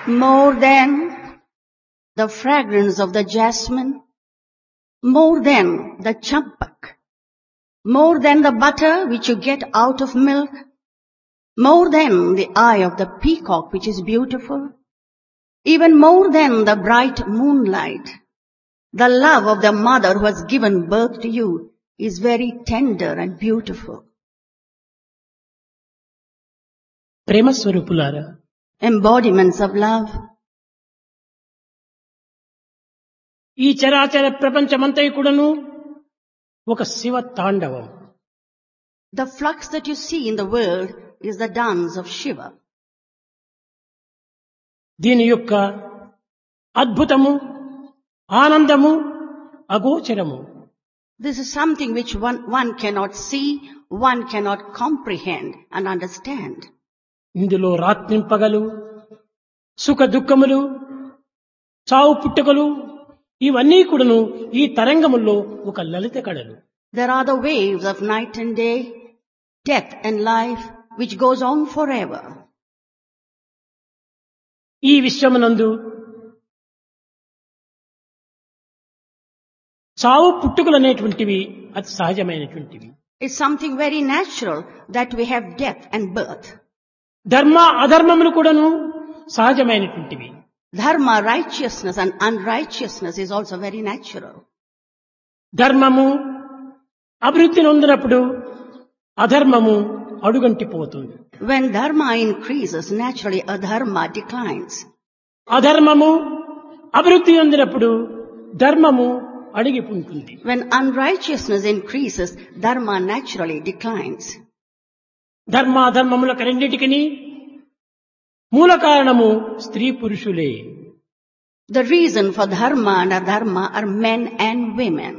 more than the fragrance of the jasmine, more than the champak, more than the butter which you get out of milk, more than the eye of the peacock which is beautiful, even more than the bright moonlight, the love of the mother who has given birth to you is very tender and beautiful. ప్రేమ స్వరూపులారా, Embodiments of love. ఈ చరాచర ప్రపంచమంతా కూడాను ఒక శివ తాండవం. The flux that you see in the world is the dance of Shiva. దీని యొక్క అద్భుతము, ఆనందము అగోచరము. This is something which one cannot see, one cannot comprehend and understand. ఇందులో రాత్రింపగలు, సుఖ దుఃఖములు, చావు పుట్టుకలు ఇవన్నీ కూడాను ఈ తరంగముల్లో ఒక లలిత కళలు. There are the waves of night and day, death and life, which goes on forever. ఈ విశ్వమునందు చావు పుట్టుకలు అనేటువంటివి అతి సహజమైనటువంటివి. It's something very natural that we have death and birth. ధర్మ అధర్మములు కూడాను సహజమైనటువంటివి. Dharma, righteousness and unrighteousness is also very natural. ధర్మము అభివృద్ధి నొందినప్పుడు అధర్మము అడుగంటిపోతుంది. When dharma increases, naturally adharma declines. అధర్మము అభివృద్ధి నొందినప్పుడు ధర్మము అడిగిపుంటుంది. When unrighteousness increases, dharma naturally declines. ధర్మాధర్మములకు రెండిటికి మూల కారణము స్త్రీ పురుషులే. The reason for dharma and adharma are men and women.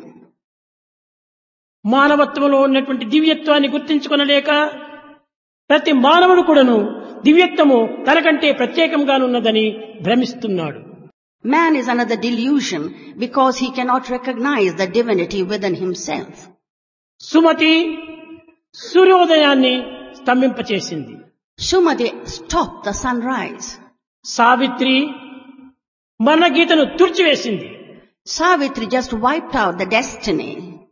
మానవత్వంలో ఉన్నటువంటి దివ్యత్వాన్ని గుర్తించుకొనలేక ప్రతి మానవుడు కూడాను దివ్యత్వము తనకంటే ప్రత్యేకంగానున్నదని భ్రమిస్తున్నాడు. Man is under the delusion because he cannot recognize the divinity within himself. Sumathi సూర్యోదయాన్ని స్తంభింపచేసింది. Sumati stopped the sunrise. Savitri మన గీతను తుడిచివేసింది. Savitri just wiped out the destiny.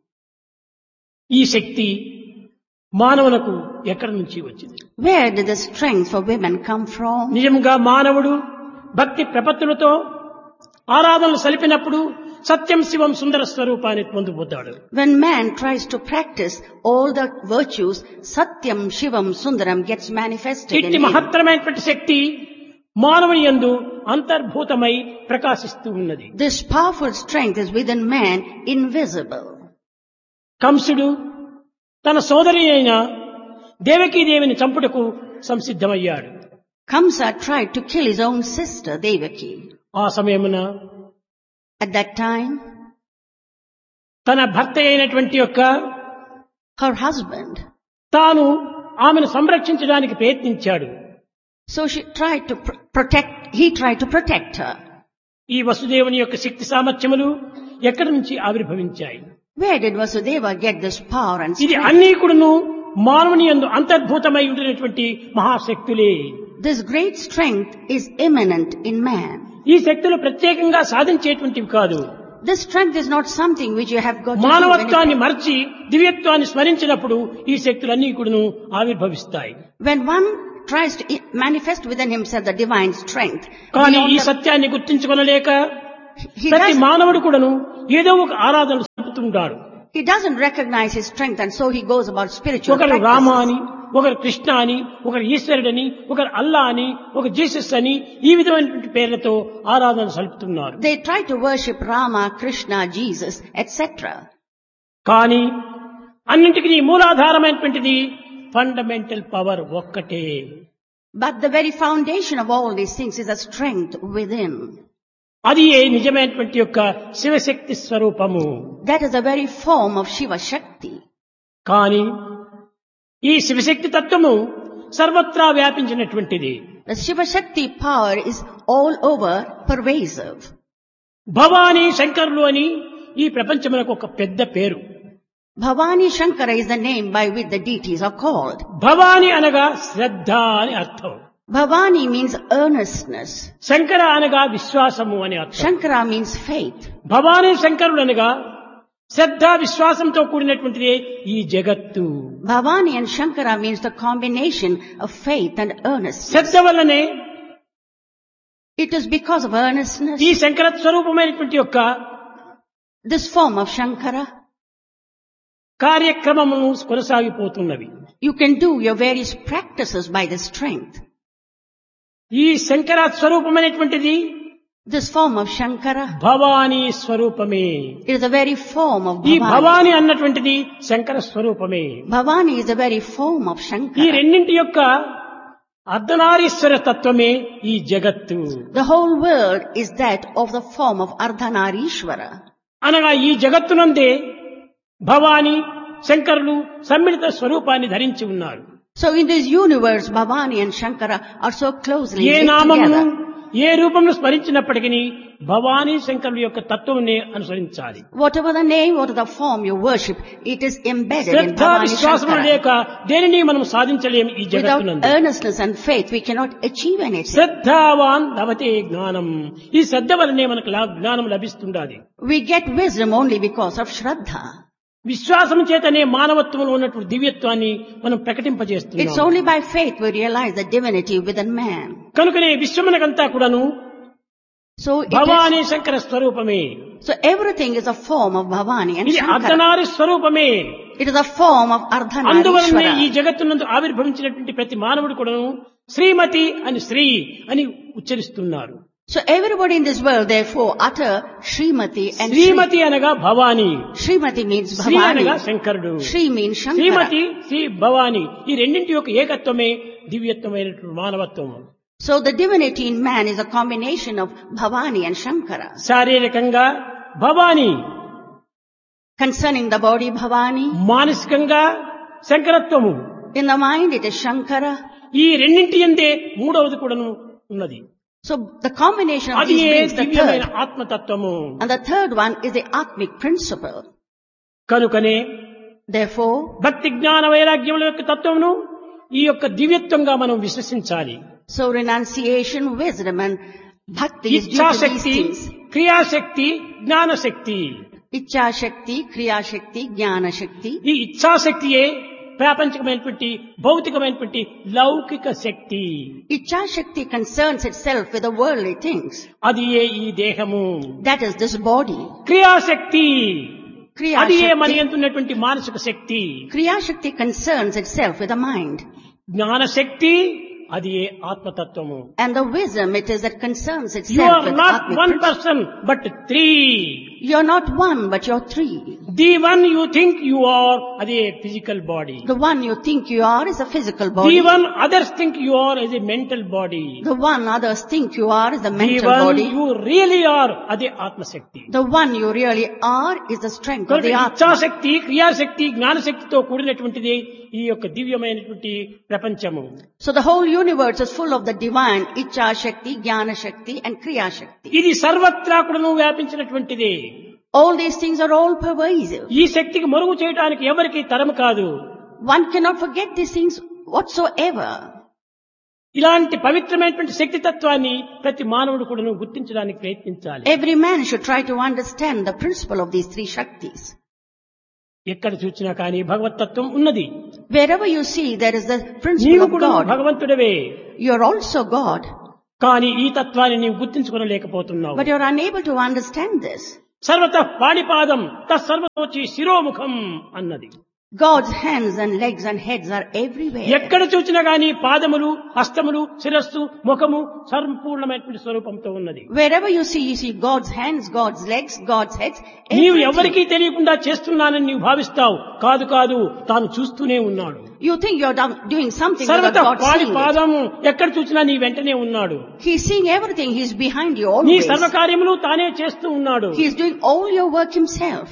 ఈ శక్తి మానవులకు ఎక్కడి నుంచి వచ్చింది? Where did the strength for women come from? నిజంగా మానవుడు భక్తి ప్రపత్తులతో ఆరాధనలు సలిపినప్పుడు సత్యం శివం సుందర స్వరూపాన్ని పొందుతాడు. When man tries to practice all the virtues, Satyam, Shivam, Sundaram gets manifested in ఇట్టి him. మహత్తరమైనటువంటి శక్తి మానవుని యందు అంతర్భూతమై ప్రకాశిస్తూ ఉన్నది. This powerful strength is within man, invisible. కంసుడు తన సోదరి అయిన దేవకీదేవిని చంపుటకు సంసిద్ధమయ్యాడు. Kamsa tried to kill his own sister, Devaki. ఆ సమయమున At that time, తన భర్త అయినటువంటి యొక్క her husband, తాను ఆమెను సంరక్షించడానికి ప్రయత్నించాడు. so he tried to protect her. ఈ వసుదేవుని యొక్క శక్తి సామర్థ్యములు ఎక్కడి నుంచి ఆవిర్భవించాయి? Where did Vasudeva get this power and ఇది strength? అన్నీ కూడాను మానవుని యందు అంతర్భూతమై ఉండినటువంటి మహాశక్తులే. This great strength is immanent in man. ఈ శక్తులు ప్రత్యేకంగా సాధించేటువంటివి కాదు. This strength is not something which you have got to do. మానవత్వాన్ని మర్చి దివ్యత్వాన్ని స్మరించినప్పుడు ఈ శక్తులన్నీ కూడాను ఆవిర్భవిస్తాయి. When one tries to manifest within himself the divine strength, కానీ ఈ సత్యాన్ని గుర్తించుకొనలేక he ప్రతి మానవుడు కూడాను ఏదో ఒక ఆరాధనలు సలుపుతుంటాడు. doesn't recognize his strength and so he goes about spiritual ఒకరు రామ practices. అని, ఒకరు కృష్ణ అని, ఒకరు ఈశ్వరుడని, ఒకరు అల్లా అని, ఒక జీసస్ అని ఈ విధమైనటువంటి పేర్లతో ఆరాధన సలుపుతున్నారు. They try to worship Rama, Krishna, Jesus, etc. కానీ అన్నింటికీ మూలాధారమైనటువంటిది ఫండమెంటల్ పవర్ ఒక్కటే. But the very foundation of all these things is a strength within. అది నిజమైనటువంటి యొక్క శివశక్తి స్వరూపము. That is the very form of Shiva Shakti. కానీ ఈ శివశక్తి తత్వము సర్వత్రా వ్యాపించినటువంటిది. The Shiva Shakti power is all over, pervasive. Bhavani శంకరులు అని ఈ ప్రపంచమునకు ఒక పెద్ద పేరు. Bhavani Shankara is the name by which the deities are called. Bhavani అనగా శ్రద్ధ అని అర్థం. Bhavani means earnestness. శంకర అనగా విశ్వాసము అని అర్థం. Shankara means faith. భవానీ శంకరుడు అనగా శ్రద్ధ విశ్వాసంతో కూడినటువంటిదే ఈ జగత్తు. Bhavani and Shankara means the combination of faith and earnestness. శ్రద్ధ వల్లనే It is because of earnestness, ఈ శంకర స్వరూపమైనటువంటి యొక్క this form of Shankara, కార్యక్రమమును కొనసాగిపోతున్నవి. you can do your various practices by the strength. ఈ Shankara స్వరూపమైనటువంటిది This form of Shankara, Bhavani స్వరూపమే. it is the very form of ఈ Bhavani. Bhavani అన్నటువంటిది శంకర స్వరూపమే. Bhavani is the very form of ఈ Shankara. రెండింటి యొక్క అర్ధనారీశ్వర తత్వమే ఈ జగత్తు. The whole world is that of the form of Ardhanarishvara. అనగా ఈ జగత్తునందే భవానీ శంకరులు సమ్మిళిత స్వరూపాన్ని ధరించి ఉన్నారు. So in this universe, Bhavani and Shankara are so closely A linked నామమును together. ఏ రూపంలో స్మరించినప్పటికీ భవానీ శంకరుల యొక్క తత్వమునే అనుసరించాలి. Whatever the name, whatever the form you worship, it is embedded in Shraddha Bhavani విశ్వాసములు Shankara. లేక దేనిని మనం సాధించలేము ఈ Without జగత్తునందు. earnestness and faith, we cannot achieve anything. శ్రద్ధావాన్ లభతే జ్ఞానం. ఈ శ్రద్ధ వలనే మనకు జ్ఞానం లభిస్తుండాలి. We get wisdom only because of Shraddha. విశ్వాసం చేతనే మానవత్వంలో ఉన్నటువంటి దివ్యత్వాన్ని మనం It's ప్రకటింపజేస్తున్నాం. only by faith we realize the divinity within man. కనుకనే విశ్వమునకంతా కూడాను So భవానీ శంకర స్వరూపమే. everything is a form of Bhavani and ఇది Shankara. అర్ధనారి స్వరూపమే. It is a form of అందువలనే ఈ Ardhanarishvara. జగత్తునందు ఆవిర్భవించినటువంటి ప్రతి మానవుడు కూడాను శ్రీమతి అని శ్రీ అని ఉచ్చరిస్తున్నారు. So everybody in this world therefore utter Srimati and Sri. శ్రీమతి అనగా భవానీ, Srimati means శ్రీ అనగా Bhavani. శంకరుడు. Sri means శ్రీమతి Shankara. శ్రీ భవానీ ఈ రెండింటి యొక్క ఏకత్వమే దివ్యత్వమైనటువంటి మానవత్వం. So the divinity in man is a combination of Bhavani and Shankara. శారీరకంగా Bhavani, Concerning the body, Bhavani. మానసికంగా శంకరత్వము. In the mind, it is Shankara. ఈ రెండింటి యందే మూడవది కూడాను ఉన్నది. So the combination of అది these brings the దివ్యమైన third. ఆత్మతత్వము. And the third one is the Atmic principle. కనుకనే Therefore, భక్తి జ్ఞాన వైరాగ్యముల యొక్క తత్వమును ఈ యొక్క దివ్యత్వంగా మనం విశ్వసించాలి. so renunciation, wisdom and bhakti is due to these ఇచ్ఛాశక్తి, things. క్రియాశక్తి, జ్ఞానశక్తి. Ichha Shakti, Kriya Shakti, Jnana Shakti. ఈ ఇచ్ఛాశక్తియే ప్రాపంచికమైనటువంటి భౌతికమైనటువంటి లౌకిక శక్తి. Ichha Shakti concerns itself with the worldly things. అది ఈ దేహము. That is this body. క్రియాశక్తి Kriya అది మన Shakti, యందున్నటువంటి మానసిక శక్తి. Kriya Shakti concerns itself with the mind. జ్ఞానశక్తి అది ఆత్మతత్వము. And the wisdom, it is that concerns You itself are with not Atmic one principle. person but three. You're not one, but you're three. The one you think you are అది physical body. The one you think you are is a physical The body. one others think you are is a mental body. The one others think you are is the The mental one body. you really are అది ఆత్మశక్తి. The one you really are is the strength of కనుక the Atma. ఇచ్ఛాశక్తి, క్రియాశక్తి, జ్ఞానశక్తితో కూడినటువంటిది ఈ యొక్క దివ్యమైనటువంటి ప్రపంచము. So the whole universe is full of the divine Ichha Shakti, Jnana Shakti and Kriya Shakti. ఇది సర్వత్రా కూడాను వ్యాపించినటువంటిది. All these things are all pervasive. ఈ శక్తికి మరుగు చేయడానికి ఎవరికి తరము కాదు. One cannot forget these things whatsoever. ఇలాంటి పవిత్రమైనటువంటి శక్తి తత్వాన్ని ప్రతి మానవుడు కూడాను గుర్తించడానికి ప్రయత్నించాలి. Every man should try to understand the principle of these three Shaktis. ఎక్కడ చూసినా కానీ భగవతత్వం ఉన్నది. Wherever you see, there is the principle నీవు of కూడా God. భగవంతుడవే. You're also God, కానీ ఈ తత్వాన్ని నీవు గుర్తించుకోలేకపోతున్నావు. but you're unable to understand this. సర్వతః పాణిపాదం తత్సర్వతోచి శిరోముఖం అన్నది. God's hands and legs and heads are everywhere. ఎక్కడ చూసినా గానీ పాదములు, హస్తములు, శిరస్సు, ముఖము సంపూర్ణమైనటువంటి స్వరూపంతో ఉన్నది. Wherever you see God's hands, God's legs, God's heads. నీవు everything. ఎవరికీ తెలియకుండా చేస్తున్నానని నీవు భావిస్తావు. కాదు కాదు, తాను చూస్తూనే ఉన్నాడు. You think you're doing something without సర్వతః God seeing it. పాణిపాదము ఎక్కడ చూసినా నీ వెంటనే ఉన్నాడు. He's seeing everything. He's behind you నీ always. సర్వకార్యములు తానే చేస్తూ ఉన్నాడు. He's doing all your work himself.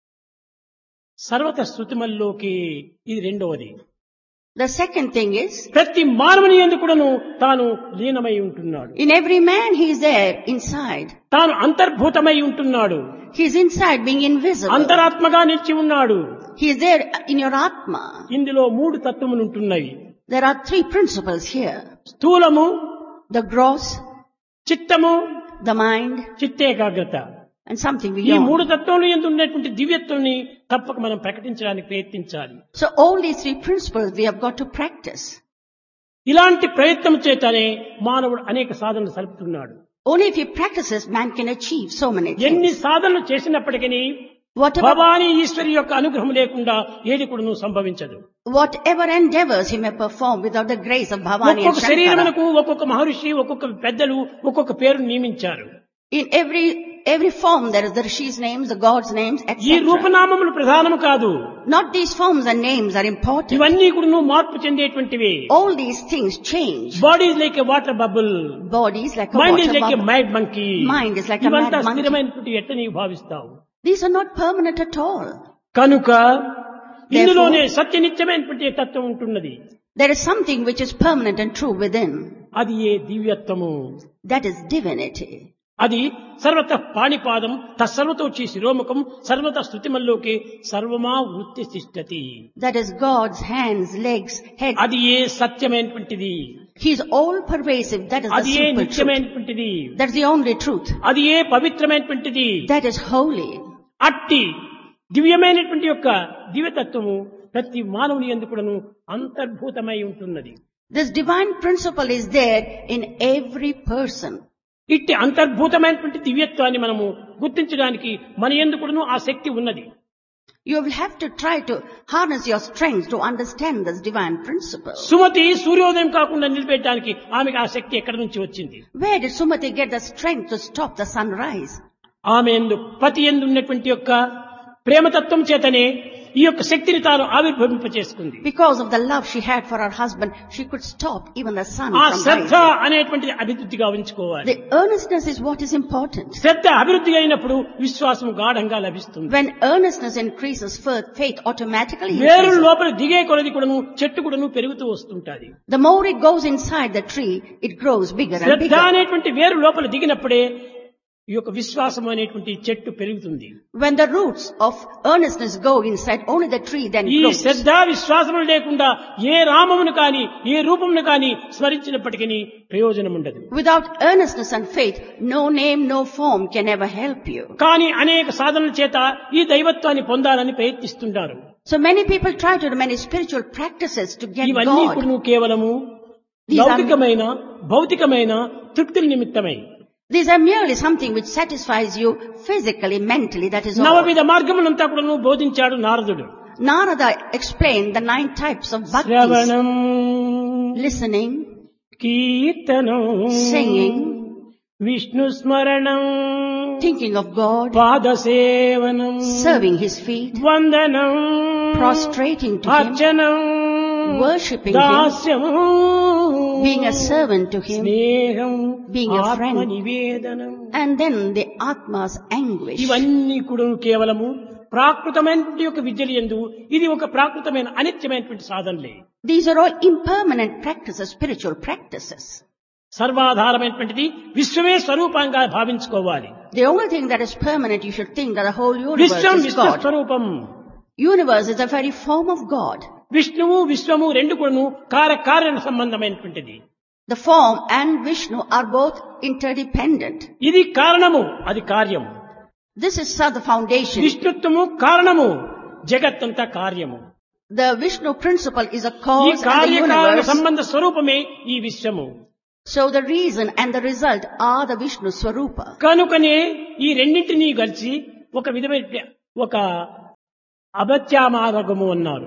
సర్వత శ్రుతిమల్లోకి ఇది రెండవది. The second thing is, ప్రతి మానవుని యందు కూడాను తాను లీనమై ఉంటున్నాడు. in every man he's there inside. తాను అంతర్భూతమై ఉంటున్నాడు. He's inside being invisible. అంతరాత్మగా నిలిచి ఉన్నాడు. He's there in your Atma. ఇందులో మూడు తత్వములు ఉంటున్నాయి. There are three principles here. స్థూలము, The gross, చిత్తము, the mind, చిత్తేకాగ్రత. and something ఈ beyond. మూడు తత్వంలో యందు ఉన్నటువంటి దివ్యత్వాన్ని తప్పక మనం ప్రకటించడానికి ప్రయత్నించాలి. So all these three principles we have got to practice. ఇలాంటి ప్రయత్నం చేతనే మానవుడు అనేక సాధనలు సలుపుతున్నాడు. Only if he practices, man can achieve so many ఎన్ని things. సాధనలు చేసినప్పటికీ Whatever భవానీ ఈశ్వరి యొక్క అనుగ్రహం లేకుండా ఏది కూడా సంభవించదు. endeavors he may perform without the grace of Bhavani and ఒక్కొక్క Shankara. శరీరమునకు ఒక్కొక్క మహర్షి, ఒక్కొక్క పెద్దలు ఒక్కొక్క పేరు నియమించారు. In every form there is the Rishi's names, the God's names, ఈ etc. రూపనామములు ప్రధానము కాదు. Not these forms and names are important. ఇవన్నీ కూడా మార్పు చెందేటువంటివి. All these things change. Body is like a water bubble, Body is like a mind water is like a bubble. మైడ్ monkey. Mind is like a ఇవంతా mad monkey. స్థిరమైనటువంటి ఎట్ట నీవు భావిస్తావు. These are not permanent at all. కనుక ఇందులోనే సత్యనిత్యమైనటువంటి తత్వం ఉంటున్నది. There is something which is permanent and true within. అది ఏ దివ్యత్వము. That is divinity. అది సర్వత పాణిపాదం తత్సర్వతోచి శిరోముఖం సర్వత స్థుతిమల్లోకి సర్వమా వృత్తి తిష్టతి. That is God's hands, legs, head. అది ఏ సత్యమైనటువంటిది. He is all pervasive. That is the అది ఏ simple truth. నిత్యమైనటువంటిది. That's the only truth. అది ఏ పవిత్రమైనటువంటిది. That is holy. అట్టి దివ్యమైనటువంటి యొక్క దివ్యతత్వము ప్రతి మానవుని యందు కూడాను అంతర్భూతమై ఉంటున్నది. This divine principle is there in every person. ఇట్టి అంతర్భూతమైనటువంటి దివ్యత్వాన్ని మనము గుర్తించడానికి మన యందు కూడాను ఆ శక్తి ఉన్నది. You will have to try to harness your strength to understand this divine principle. Sumathi సూర్యోదయం కాకుండా నిలిపేయడానికి ఆమెకు ఆ శక్తి ఎక్కడి నుంచి వచ్చింది? Where did Sumati get the strength to stop the sunrise? ఆమె యందు పతి యందు ఉన్నటువంటి యొక్క ప్రేమతత్వం చేతనే ఈ యొక్క శక్తిని తాను ఆవిర్భవింపచేసుకుంది. Because of the love she had for her husband, she could stop even the sun ఆ from శ్రద్ధ rising. అనేటువంటిది అభివృద్ధిగా ఉంచుకోవాలి. The earnestness is what is important. శ్రద్ధ అభివృద్ధి అయినప్పుడు విశ్వాసం గాఢంగా లభిస్తుంది. When earnestness increases, faith automatically వేరు increases. లోపల దిగే కొలది కూడాను చెట్టు కూడాను పెరుగుతూ వస్తుంటాది. The more it goes inside the tree, it grows bigger and Shraddha bigger. అనేటువంటి వేరు లోపల దిగినప్పుడే ఈ యొక్క విశ్వాసం అనేటువంటి చెట్టు పెరుగుతుంది. When the roots of earnestness go inside, only the tree then ఈ grows. శ్రద్ధ విశ్వాసములు లేకుండా ఏ రామమును కాని ఏ రూపమును కాని స్మరించినప్పటికీ ప్రయోజనం ఉండదు. Without earnestness and faith, no name, no form can ever help you. కానీ అనేక సాధనల చేత ఈ దైవత్వాన్ని పొందాలని ప్రయత్నిస్తుంటారు. So many people try to do many spiritual practices to get ఇవన్నీ God. కూడా కేవలము These are- లౌకికమైన భౌతికమైన తృప్తుల నిమిత్తమై. These are merely something which satisfies you physically, mentally, that is all. నవవిధ మార్గములంతా కూడా బోధించాడు నారదుడు. Narada explained the 9 types of bhaktis. శ్రవణం, Listening, కీర్తనం, singing, విష్ణు స్మరణం, thinking of God, పాదసేవనం, serving His feet, వందనం, prostrating to Him, అర్చనం, worshipping Him, Dasyam, being a servant to Him, స్నేహం, being a friend. ఆత్మ నివేదనం. and then the Atma's anguish. ఇవన్నీ కూడా కేవలము ప్రాకృతమైనటువంటి యొక్క విద్యలు యందు ఇది ఒక ప్రాకృతమైన అనిత్యమైనటువంటి సాధనలే. These are all impermanent practices, spiritual practices. సర్వాధారమైనటువంటిది విశ్వమే స్వరూపంగా భావించుకోవాలి. The only thing that is permanent, you should think that the whole universe Vishwam is God. విశ్వస్వరూపం. Universe is a very form of God. విష్ణువు విశ్వము రెండు కూడాను కార్య సంబంధమైనటువంటిది. The form and Vishnu are both interdependent. ఇది కారణము, అది కార్యము. This is the foundation. విష్ణుత్వము కారణము, జగత్తంతా కార్యము. The Vishnu principle is a ఈ cause and the కార్యకారణ universe. సంబంధ స్వరూపమే ఈ విశ్వము. So the reason and the result are the Vishnu Swarupa. కనుకనే ఈ రెండింటినీ కలిసి ఒక విధమైన ఒక అభత్యామార్గము అన్నారు.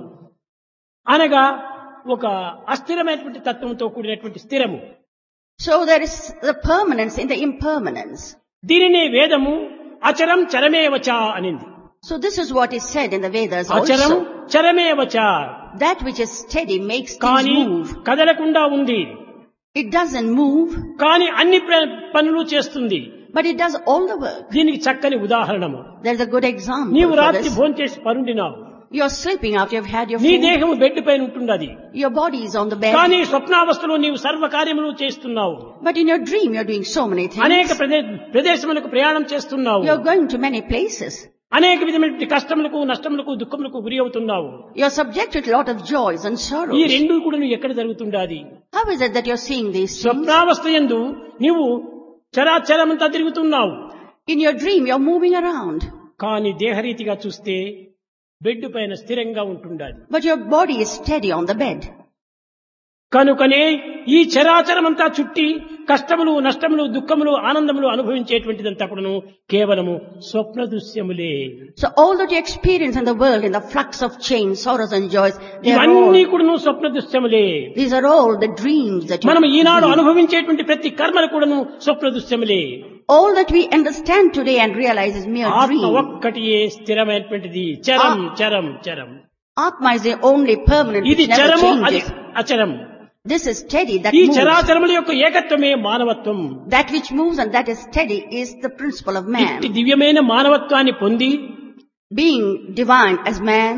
అనగా ఒక అస్థిరమైనటువంటి తత్వంతో కూడినటువంటి స్థిరము. So there is the permanence in the impermanence. దీనినే వేదము అచరం చరమేవచ అనింది. So this is what is said in the Vedas అచరం also. చరమేవచ, That which is steady makes కానీ things move. కదలకుండా ఉంది. It doesn't move, కానీ అన్ని పనులు చేస్తుంది. but it does all the work. దీనికి చక్కని ఉదాహరణము. There's a good example నీవు for రాత్రి this. భోంచేసి పరుండినావు. You're sleeping after you've had your నీ food. దేహము బెడ్ పైన ఉంటున్నది. Your body is on the bed. కానీ స్వప్నావస్థలో నీవు సర్వకార్యములు చేస్తున్నావు. But in your dream, you're doing so many అనేక things. ప్రదేశములకు ప్రయాణం చేస్తున్నావు. You're going to many places. అనేక విధమైనటువంటి కష్టములకు, నష్టములకు, దుఃఖములకు గురి అవుతున్నావు. You're subjected to a lot of joys and ఈ sorrows. రెండు కూడా నువ్వు ఎక్కడ జరుగుతుండాది? How is it that you're seeing these things? స్వప్నావస్థ యందు నీవు చరాచరమంతా తిరుగుతున్నావు. In your dream, you're moving around. కానీ దేహరీతిగా చూస్తే బెడ్ పైన స్థిరంగా ఉంటుండాలి. But your body is steady on the bed. కనుకనే ఈ చరాచరమంతా చుట్టి కష్టములు, నష్టములు, దుఃఖములు, ఆనందములు అనుభవించేటువంటిదంతా కూడాను కేవలము స్వప్న దృశ్యములే. So all that you experience in the world, in the flux of change, sorrows and joys, ఇవన్నీ కూడాను స్వప్న దృశ్యములే. these are all the dreams that you మనం ఈనాడు dream. అనుభవించేటువంటి ప్రతి కర్మలు కూడాను స్వప్న దృశ్యములే. All that we understand today and realize is mere ఆత్మ dream. ఒక్కటియే స్థిరమైనటువంటిది. చరం చరం చరం. Atma is the only permanent, ఇది which never చరము, అది changes. అచరం. This is steady, that ఈ moves. చరాచరముల యొక్క ఏకత్వమే మానవత్వం. That which moves and that is steady is the principle of man. ఇట్టి దివ్యమైన మానవత్వాన్ని పొంది Being divine as man,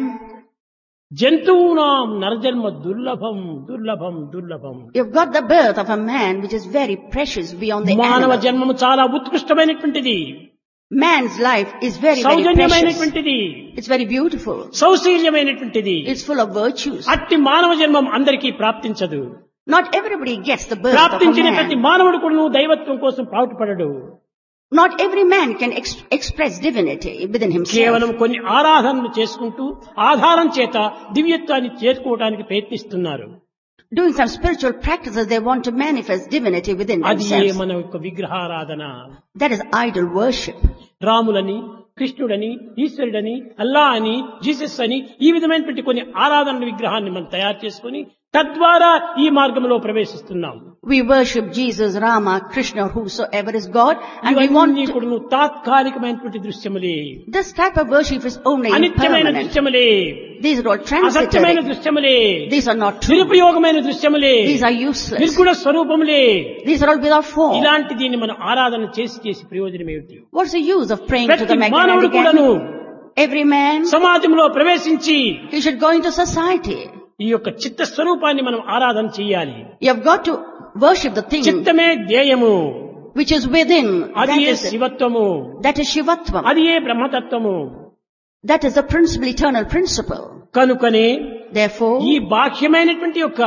జంతువునాం నరజన్మ దుర్లభం దుర్లభం దుర్లభం. you've got the birth of a man which is very precious beyond the మానవ animal. జన్మము చాలా ఉత్కృష్టమైనటువంటిది, Man's life is very, very precious. సౌజన్యమైనటువంటిది, It's very beautiful. సౌశీల్యమైనటువంటిది. It's full of virtues. అట్టి మానవ జన్మం అందరికీ ప్రాప్తించదు. Not everybody gets the birth of a ప్రాప్తించిన ప్రతి man. మానవుడు కూడా దైవత్వం కోసం పాటుపడడు. Not every man can express divinity within కేవలం himself. కొన్ని ఆరాధనలు చేసుకుంటూ ఆధారం చేత దివ్యత్వాన్ని చేరుకోవడానికి ప్రయత్నిస్తున్నారు. Doing some spiritual practices, they want to manifest divinity within అది themselves. మన యొక్క విగ్రహారాధన. That is idol worship. రాములని, కృష్ణుడని, ఈశ్వరుడని, అల్లా అని, జీసస్ అని ఈ విధమైనటువంటి కొన్ని ఆరాధన విగ్రహాన్ని మనం తయారు చేసుకుని తద్వారా ఈ మార్గంలో ప్రవేశిస్తున్నాం. We worship Jesus, Rama, Krishna, whosoever is God, and we want ఇవన్నీ to, కూడా తాత్కాలికమైనటువంటి దృశ్యములే, this type of worship is only అనిత్యమైన impermanent. దృశ్యములే, These are all అసత్యమైన transitory. దృశ్యములే, These are not true. నిరుపయోగమైన దృశ్యములే, These are useless. నిర్గుణ స్వరూపములే. These are all without form. ఇలాంటి దీన్ని మనం ఆరాధన చేసి చేసి ప్రయోజనం ఏమిటి? What's the use of praying to the ప్రతి Magdalene మానవుడు again? కూడాను Every man, సమాజంలో ప్రవేశించి he should go into society. ఈ యొక్క చిత్త స్వరూపాన్ని మనం ఆరాధన చేయాలి. You have got to worship the thing చిత్తమే ధ్యేయము, which is within. అది ఏ శివత్వము, That is Shivatvam. అది ఏ బ్రహ్మతత్వము. That is the principle, eternal principle. కనుకనే Therefore, ఈ బాహ్యమైనటువంటి యొక్క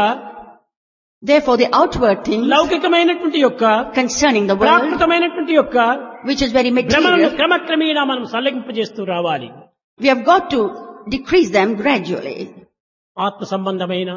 the outward thing లౌకికమైనటువంటి యొక్క concerning the world, ప్రాకృతమైనటువంటి యొక్క which is very భ్రమలను material, క్రమక్రమేణా మనం సల్లగింపజేస్తూ రావాలి. we have got to decrease them gradually. ఆత్మ సంబంధమైన,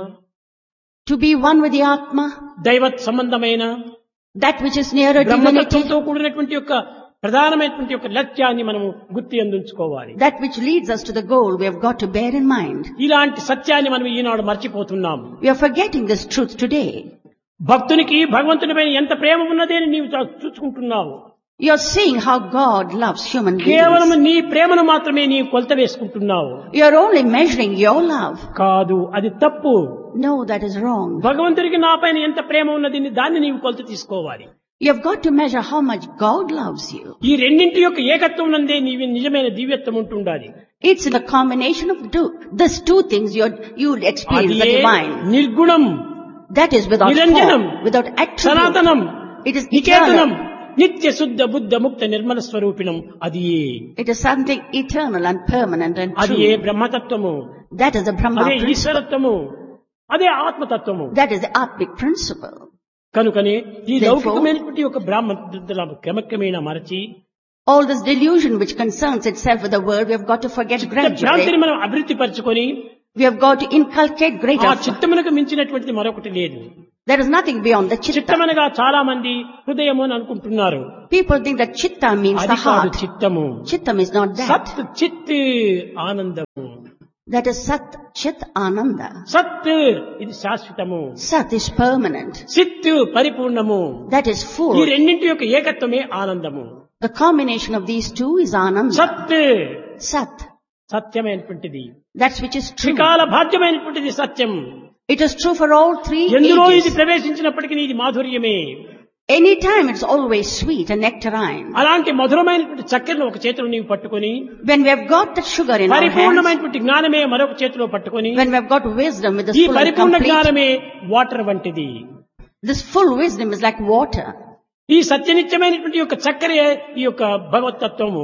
To be one with the Atma, దైవత్ సంబంధమైన, that which is nearer divinity, బ్రహ్మతత్వంతో కూడినటువంటి యొక్క ప్రధానమైనటువంటి యొక్క లక్ష్యాన్ని మనము గుర్తు అందించుకోవాలి. that which leads us to the goal, we have got to bear in mind. ఇలాంటి సత్యాన్ని మనం ఈనాడు మర్చిపోతున్నాం. We are forgetting this truth today. భక్తునికి భగవంతునిపైన ఎంత ప్రేమ ఉన్నదే అని నీవు చూసుకుంటున్నావు. You are seeing how God loves human కేవలం beings. నీ ప్రేమను మాత్రమే నీవు కొలత వేసుకుంటున్నావు. You are only measuring your love. కాదు, అది తప్పు. No, that is wrong. భగవంతుడికి నాపైన ఎంత ప్రేమ ఉన్నది దాన్ని నీవు కొలత తీసుకోవాలి. You have got to measure how much God loves you. ఈ రెండింటి యొక్క ఏకత్వం నందే నీవు నిజమైన దివ్యత్వం ఉంటుండాలి. It's in the combination of these two things you will experience the అది divine. నిర్గుణం, That is without నిరంజనం, form, without attribute. సనాతనం, It is నికేతనం, eternal. నిత్య శుద్ధ బుద్ధ ముక్త నిర్మల స్వరూపిణం. అది It is something eternal and permanent and అది ఏ true. బ్రహ్మతత్వము, That is the Brahma అదే principle. ఈశ్వరత్వము, అదే ఆత్మతత్వము. That is the Atmic principle. కనుకనే ఈ Therefore, లౌకికమైనటువంటి ఒక బ్రాహ్మణ క్రమక్రమేణా మరచి all this delusion which concerns itself with the world, we have got to forget భ్రాంతిని gradually. మనం అభివృద్ధి పరచుకొని We have got to inculcate ఆ greater. చిత్తమునకు మించినటువంటిది మరొకటి లేదు. There is nothing beyond the chitta. చిత్తమనగా చాలా మంది హృదయము అని అనుకుంటున్నారు. People think that chitta means అది the కాదు heart. చిత్తము. Chittam is not that. సత్ చిత్ ఆనందము. That is Sat, Chit, Ananda. సత్ ఇది శాశ్వతము, Sat is permanent. చిత్ పరిపూర్ణము. That is ఈ full. రెండింటి యొక్క ఏకత్వమే ఆనందము. The combination of these two is Ananda. సత్ Sat. సత్యమైనటువంటిది, That which is true. త్రికాల బాధ్యమైనటువంటిది సత్యం. It is true for all three ఎందులో ఇది ages. ప్రవేశించినప్పటికీ ఇది మాధుర్యమే. Anytime it's always sweet and nectarine. అలాంటి మధురమైనటువంటి చక్కెరను ఒక చేతిలో నీవు పట్టుకొని, When we have got the sugar in our hands, పరిపూర్ణమైనటువంటి జ్ఞానమే మరొక చేతిలో పట్టుకొని, when we have got wisdom with this ఈ full and పరిపూర్ణ complete, జ్ఞానమే వాటర్ వంటిది. this full wisdom is like water. ఈ సత్యనిత్యమైనటువంటి యొక్క చక్కెరే ఈ యొక్క భగవతత్వము.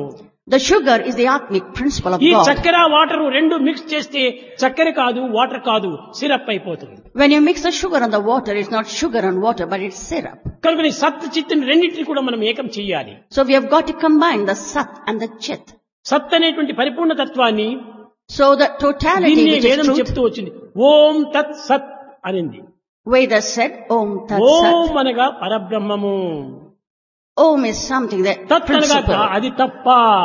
The sugar is the atmic principle of ఈ God. చక్కెర వాటర్ రెండు మిక్స్ చేస్తే చక్కెర కాదు, వాటర్ కాదు, సిరప్ అయిపోతుంది. When you mix the sugar and the water, it's not sugar and water, but it's syrup. కనుక ఈ సత్ చిత్తుని రెండింటిని కూడా మనం ఏకం చెయ్యాలి. So we have got to combine the sat and the chit. సత్ అనేటువంటి పరిపూర్ణ తత్వాన్ని So the totality దీన్ని which is వేదం truth, చెప్తూ వచ్చింది. ఓం తత్ సత్ అనింది. Vedas said, Om Tat Sat. ఓం అనగా పరబ్రహ్మము, Om is something that తత్ అనగా principle. అది తప్ప,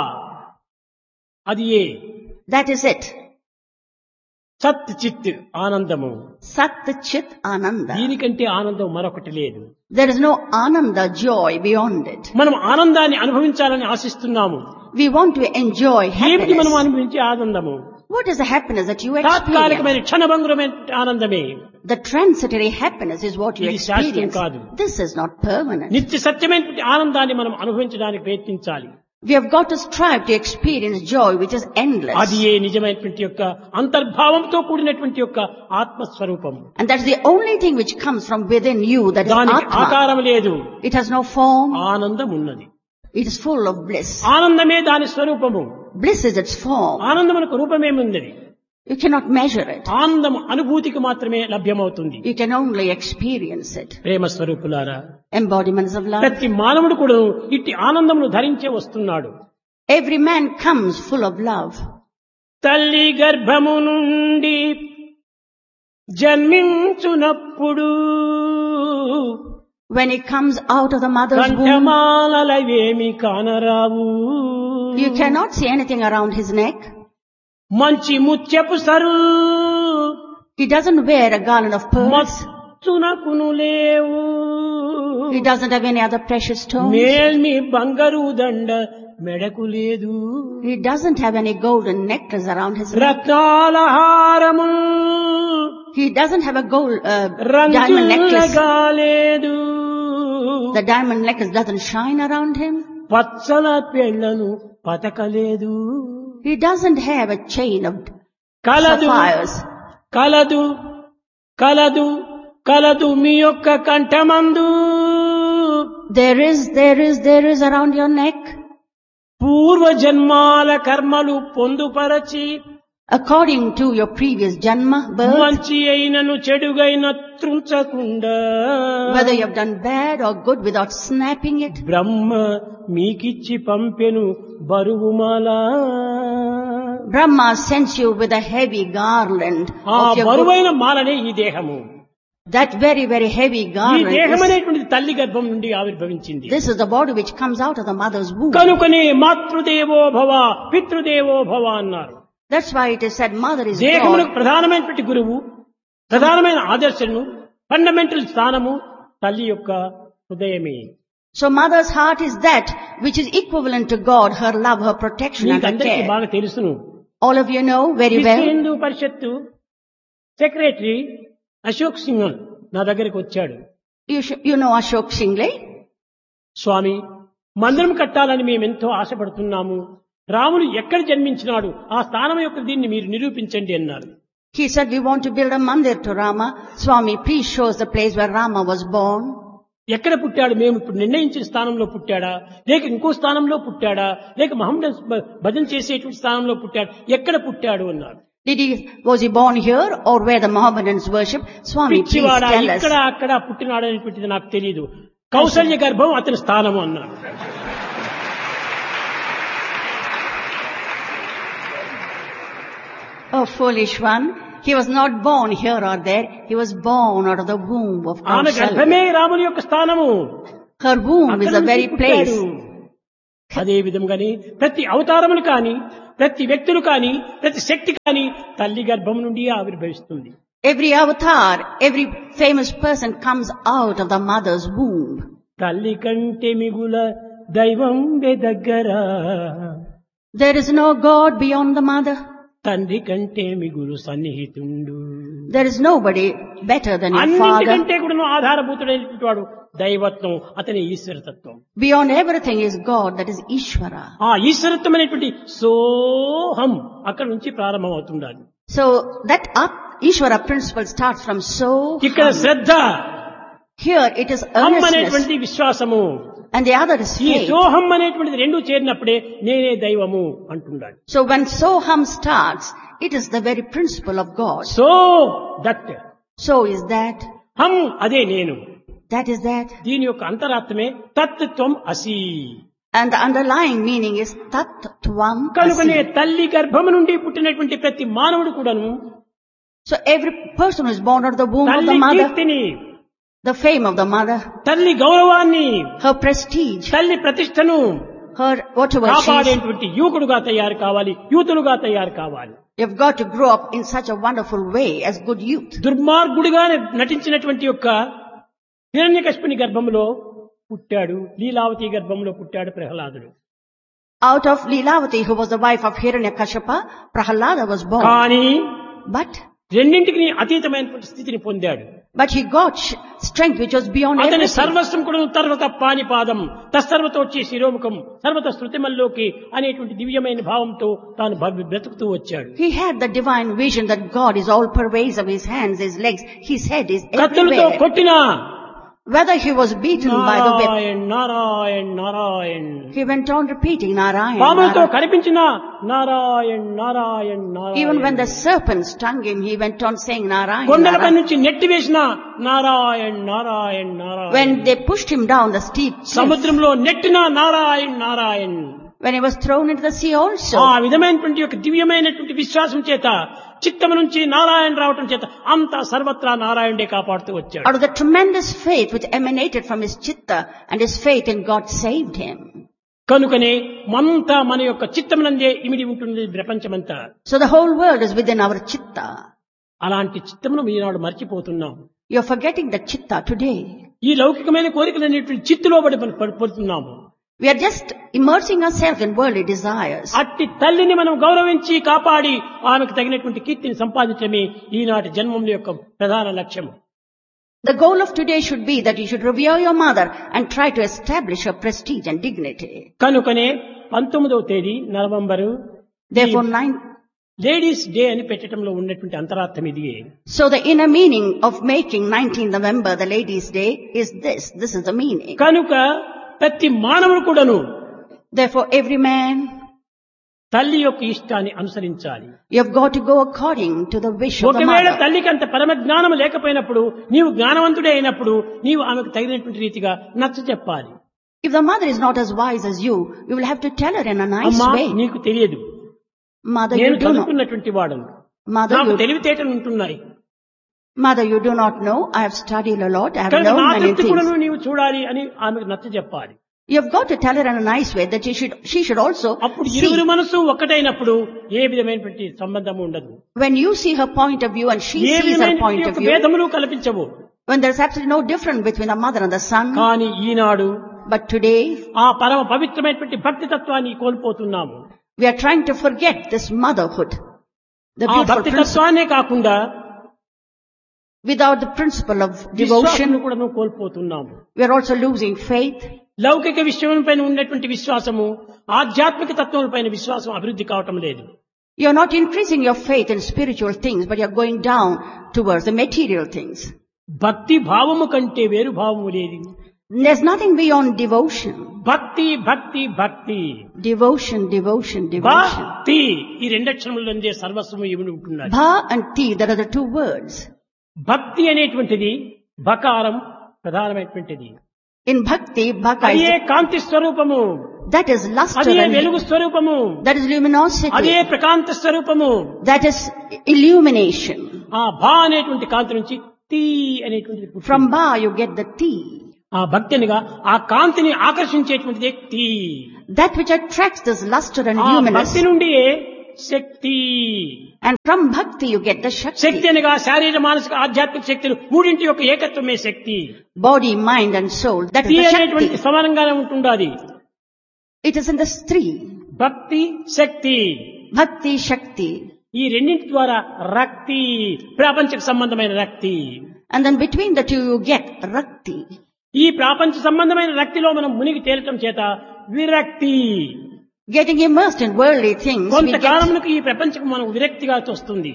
అది ఏ That is it. సత్ చిత్ ఆనందము. Sat Chit Ananda. దీనికంటే ఆనందం మరొకటి లేదు. There is no Ananda, joy beyond it. మనం ఆనందాన్ని అనుభవించాలని ఆశిస్తున్నాము. We want to enjoy ఏమిటి మనం happiness. అనుభవించే ఆనందము? What is the happiness that you experience? తాత్కాలికమైన క్షణభంగురమైన ఆనందమే. The transitory happiness is what you ఇది శాశ్వతం experience. కాదు. This is not permanent. నిత్య సత్యమైన ఆనందాన్ని మనం అనుభవించడానికి ప్రయత్నించాలి. We have got to strive to experience joy which is endless. అది ఏ నిజమైనటువంటి యొక్క అంతర్భావంతో కూడినటువంటి యొక్క ఆత్మస్వరూపం. And that's the only thing which comes from within you, that is దానికి Atma. ఆకారం లేదు, It has no form. ఆనందం ఉన్నది. It is full of bliss. ఆనందమే దాని స్వరూపము. Bliss is its form. ఆనందమునకు రూపమేముంది? You cannot measure it. ఆనందం అనుభూతికి మాత్రమే లభ్యమవుతుంది. You can only experience it. ప్రేమ స్వరూపులారా, Embodiments of love. ప్రతి మానవుడు కూడా ఇట్టి ఆనందమును ధరించే వస్తున్నాడు. Every man comes full of love. తల్లి గర్భము నుండి జన్మించునప్పుడు When he comes out of the mother's womb, కంఠమాలవేమి కానరావు. you cannot see anything around his neck. మంచి ముత్యపు sir He doesn't wear a garland of pearls. మచ్చునకును లేవు. He doesn't have any other precious stones. మేల్మి బంగారు దండ మెడకు లేదు. He doesn't have any golden necklace around his neck. రత్నాల హారము He doesn't have a diamond necklace. రంగులగా లేదు. The diamond necklace doesn't shine around him. Pachchala పెళ్లను పతకలేదు. He doesn't have a chain of కలదు sapphires. కలదు కలదు కలదు మీ యొక్క కంఠమందు. There is around your neck. పూర్వ జన్మాల కర్మలు పొందుపరచి According to your previous janma birth, మంచి అయినను చెడుగైన త్రుంచకుండా whether you have done bad or good without snapping it, బ్రహ్మ మీకిచ్చి పంపెను బరువుమాల. Brahma sends you with a heavy garland ఆ of your good. బరువైన మాలనే ఈ దేహము. That very, very heavy ఈ garland దేహం is, అనేటువంటిది తల్లి గర్భం నుండి ఆవిర్భవించింది. this is the body which comes out of the mother's womb. కనుకనే మాతృదేవో భవ పితృదేవో భవ అన్నారు. That's why it is said mother is దేహమునకు God. ప్రధానమైనటువంటి గురువు, ప్రధానమైన ఆదర్శము, ఫండమెంటల్ స్థానము తల్లి యొక్క హృదయమే. So mother's heart is that which is equivalent to God, her love, her protection and her మీకందరికీ care. బాగా తెలుసును. All of you know very విశ్వ well. హిందూ పరిషత్తు సెక్రటరీ అశోక్ సింఘల్ నా దగ్గరికి వచ్చాడు. You know Ashok Shingle? స్వామి, మందిరం కట్టాలని మేమెంతో ఆశపడుతున్నాము. రాముడు ఎక్కడ జన్మించినాడు, ఆ స్థానం యొక్క దీన్ని మీరు నిరూపించండి అన్నారు. He said, we want to build a mandir to Rama. Swami, please show us the place where Rama was born. ఎక్కడ పుట్టాడు, మేము ఇప్పుడు నిర్ణయించిన స్థానంలో పుట్టాడా, లేక ఇంకో స్థానంలో పుట్టాడా, లేక మహమ్మద్ భజన చేసేటువంటి స్థానంలో పుట్టాడు, ఎక్కడ పుట్టాడు అన్నారు. Was he born here or where the Mohammedans worship? Swami, please పిచ్చివాడా, tell us. ఇక్కడ అక్కడ పుట్టినాడు అనేటువంటిది నాకు తెలియదు. కౌసల్య గర్భం అతని స్థానము అన్నాడు. Oh, foolish one. He was not born here or there. He was born out of the womb of ఆమె Kausalya. గర్భమే రాముని యొక్క స్థానము. Her womb is the very place. అదే విధంగానే ప్రతి అవతారములు కాని, ప్రతి వ్యక్తులు కాని, ప్రతి శక్తి కాని తల్లి గర్భం నుండి ఆవిర్భవిస్తుంది. Every avatar, every famous person comes out of the mother's womb. తల్లి కంటే మిగుల దైవం దగ్గర, There is no God beyond the mother. తండ్రి కంటే మిగులు సన్నిహితుండు. There is nobody better than your father. అన్నింటికంటే కూడా ఆధారభూతుడైనటువంటి వాడు దైవత్వం, అతని ఈశ్వరతత్వం. Beyond everything is God, that is Ishvara. ఆ ఈశ్వరత్వం అనేటువంటి సోహం అక్కడి నుంచి ప్రారంభమవుతుండాలి. So that Ishvara principle starts from so. ఇక్కడ శ్రద్ధ, Here it is అమ్మ earnestness. అనేటువంటి విశ్వాసము, and the other is ఈ faith. సోహం అనేటువంటిది రెండు చేరినప్పుడే నేనే దైవము అంటున్నాడు. So when Soham starts, it is the very principle of God. So that So is that, హం అదే నేను. that is that. దీని యొక్క అంతరార్థమే తత్ త్వం అసి. And the underlying meaning is Tat Tvam కనుకనే Asi. తల్లి గర్భము నుండి పుట్టినటువంటి ప్రతి మానవుడు కూడాను So every person who is born out of the womb of the తల్లి mother, కీర్తిని, the fame of the mother, తల్లి గౌరవాన్ని, her prestige, తల్లి ప్రతిష్టను her whatever she is, కాపాడేటువంటి యువకుడుగా తయారు కావాలి, యూతులుగా తయారు కావాలి. you've got to grow up in such a wonderful way as good youth. దుర్మార్గుడిగా నటించినటువంటి యొక్క హిరణ్యకశిపుని గర్భంలో పుట్టాడు, లీలావతి గర్భంలో పుట్టాడు ప్రహ్లాదుడు. Out of Leelavati, who was the wife of Hiranyakashipa, Prahalada was born. కానీ But రెండింటికి అతీతమైనటువంటి స్థితిని పొందాడు. he got strength which was beyond అతని everything. సర్వస్వం కూడా తర్వత పానిపాదం తస్సర్వత వచ్చి శిరోముఖం సర్వత శృతిమల్లోకి అనేటువంటి దివ్యమైన భావంతో తాను బ్రతుకుతూ వచ్చాడు. He had the divine vision that God is all pervasive, his hands, his legs, his head is కత్తులతో everywhere. కొట్టినా Whether he was beaten by the whip, Narayan Narayan Narayan, he went on repeating Narayan. పాములతో Narayan. కనిపించినా Narayan Narayan Even when Narayan, the serpent stung him, he went on saying Narayan. కొండలపై Narayan. నుంచి నెట్టివేసినా Narayan Narayan Narayan, When they pushed him down the steep cliff, సముద్రంలో నెట్టినా Narayan Narayan, when he was thrown into the sea also, ఆ విధమైనటువంటి యొక్క దివ్యమైనటువంటి విశ్వాసం చేత చిత్తము నుంచి నారాయణ రావటం చేత అంతా సర్వత్రా నారాయణుడే కాపాడుతూ వచ్చాడు. out of the tremendous faith which emanated from his chitta and his faith in God saved him. కనుకనే మనంతా మన యొక్క చిత్తమునందే ఇమిడి ఉంటుంది ప్రపంచమంతా. So the whole world is within our chitta. అలాంటి చిత్తమును ఈనాడు మర్చిపోతున్నాం. You're forgetting the chitta today. ఈ లౌకికమైన కోరికలనేటువంటి చిత్తులో పడిపోతున్నాము. We are just immersing ourselves in worldly desires. అట్టి తల్లిని మనం గౌరవించి కాపాడి ఆమెకు తగినటువంటి కీర్తిని సంపాదించడమే ఈనాటి జన్మం యొక్క ప్రధాన లక్ష్యం. The goal of today should be that you should revere your mother and try to establish her prestige and dignity. కనుకనే 19వ తేదీ నవంబరు Therefore, 9. లేడీస్ డే అని పెట్టడంలో ఉన్నటువంటి అంతరార్థం ఇది. So the inner meaning of making 19th November the Ladies' Day is this. This is the meaning. కనుక ప్రతి మానవుడు కూడాను Therefore, every man, తల్లి యొక్క ఇష్టాన్ని అనుసరించాలి. you've got to go according to the wish of the ఒకవేళ mother. తల్లికి అంత పరమ జ్ఞానం లేకపోయినప్పుడు నీవు జ్ఞానవంతుడే అయినప్పుడు నీవు ఆమెకు తగినటువంటి రీతిగా నచ్చ చెప్పాలి. If the mother is not as wise as you, you will have to tell her in a nice అమ్మా way. నీకు తెలియదు, Mother, నేను you do not. చదువుకున్నటువంటి వాడను, Mother, నాకు you, తెలివితేటలు ఉంటున్నాయి, mother, you do not know. I have studied a lot. I have కనుక learned నా many తృప్తి కూడా things. నీవు చూడాలి అని ఆమెకు నచ్చ చెప్పాలి. You've got to tell her in a nice way that she should also అప్పుడు see. ఇరువురు మనసు ఒక్కటైనప్పుడు ఏ విధమైనటువంటి సంబంధం ఉండదు, When you see her point of view and she A sees her point విధమైనటువంటి of యొక్క view, భేదములు కల్పించవు. when there's absolutely no difference between the mother and the son. కానీ ఈనాడు But today, ఆ పరమ పవిత్రమైనటువంటి భక్తి తత్వాన్ని కోల్పోతున్నాము. we are trying to forget this motherhood. The ఆ beautiful భక్తి principle. తత్వాన్నే కాకుండా Without the principle of విశ్వాసం devotion, కూడా కోల్పోతున్నాము. we are also losing faith. లౌకిక విషయం పైన ఉన్నటువంటి విశ్వాసము ఆధ్యాత్మిక తత్వం పైన విశ్వాసం అభివృద్ధి కావటం లేదు. You're not increasing your faith in spiritual things, but you're going down towards the material things. భక్తి భావము కంటే వేరు భావము లేదు. There's nothing beyond devotion. భక్తి భక్తి భక్తి Devotion, devotion, devotion. భక్తి ఈ రెండక్షరములందే సర్వస్వము ఇవి ఉంటున్నది. Bha and ti, that are the two words. భక్తి అనేటువంటిది బకారం ప్రధానమైనటువంటిది. In bhakti, bhaka అదే is, కాంతి స్వరూపము, that is luster అదే and వెలుగు స్వరూపము, that is అదే luminosity, ప్రకాంత స్వరూపము. that is illumination. ఆ భా అనేటువంటి కాంతి నుంచి తీ అనేటువంటిది పుట్టింది. From ba you get the ti. ఆ భక్తినిగా ఆ కాంతిని ఆకర్షించేటువంటిది తీ. That which attracts this luster and ఆ luminous. భక్తి నుండి శక్తి. And from bhakti you get the Shakti shakti. అనగా శారీర మానసిక ఆధ్యాత్మిక శక్తులు మూడింటి యొక్క ఏకత్వమే శక్తి. Body, mind and soul. That తీ is the అనేటువంటి shakti. సమానంగానే ఉంటుండాలి. It is in the three. భక్తి శక్తి Bhakti, shakti. ఈ రెండింటి ద్వారా రక్తి, ప్రాపంచిక సంబంధమైన రక్తి. And then between the two you get rakti. ఈ ప్రాపంచ సంబంధమైన రక్తిలో మనం మునిగి తేలటం చేత విరక్తి. Getting immersed in worldly things, we get, కొంతకాలమునకు ఈ ప్రపంచం మనకు విరక్తిగా వస్తుంది.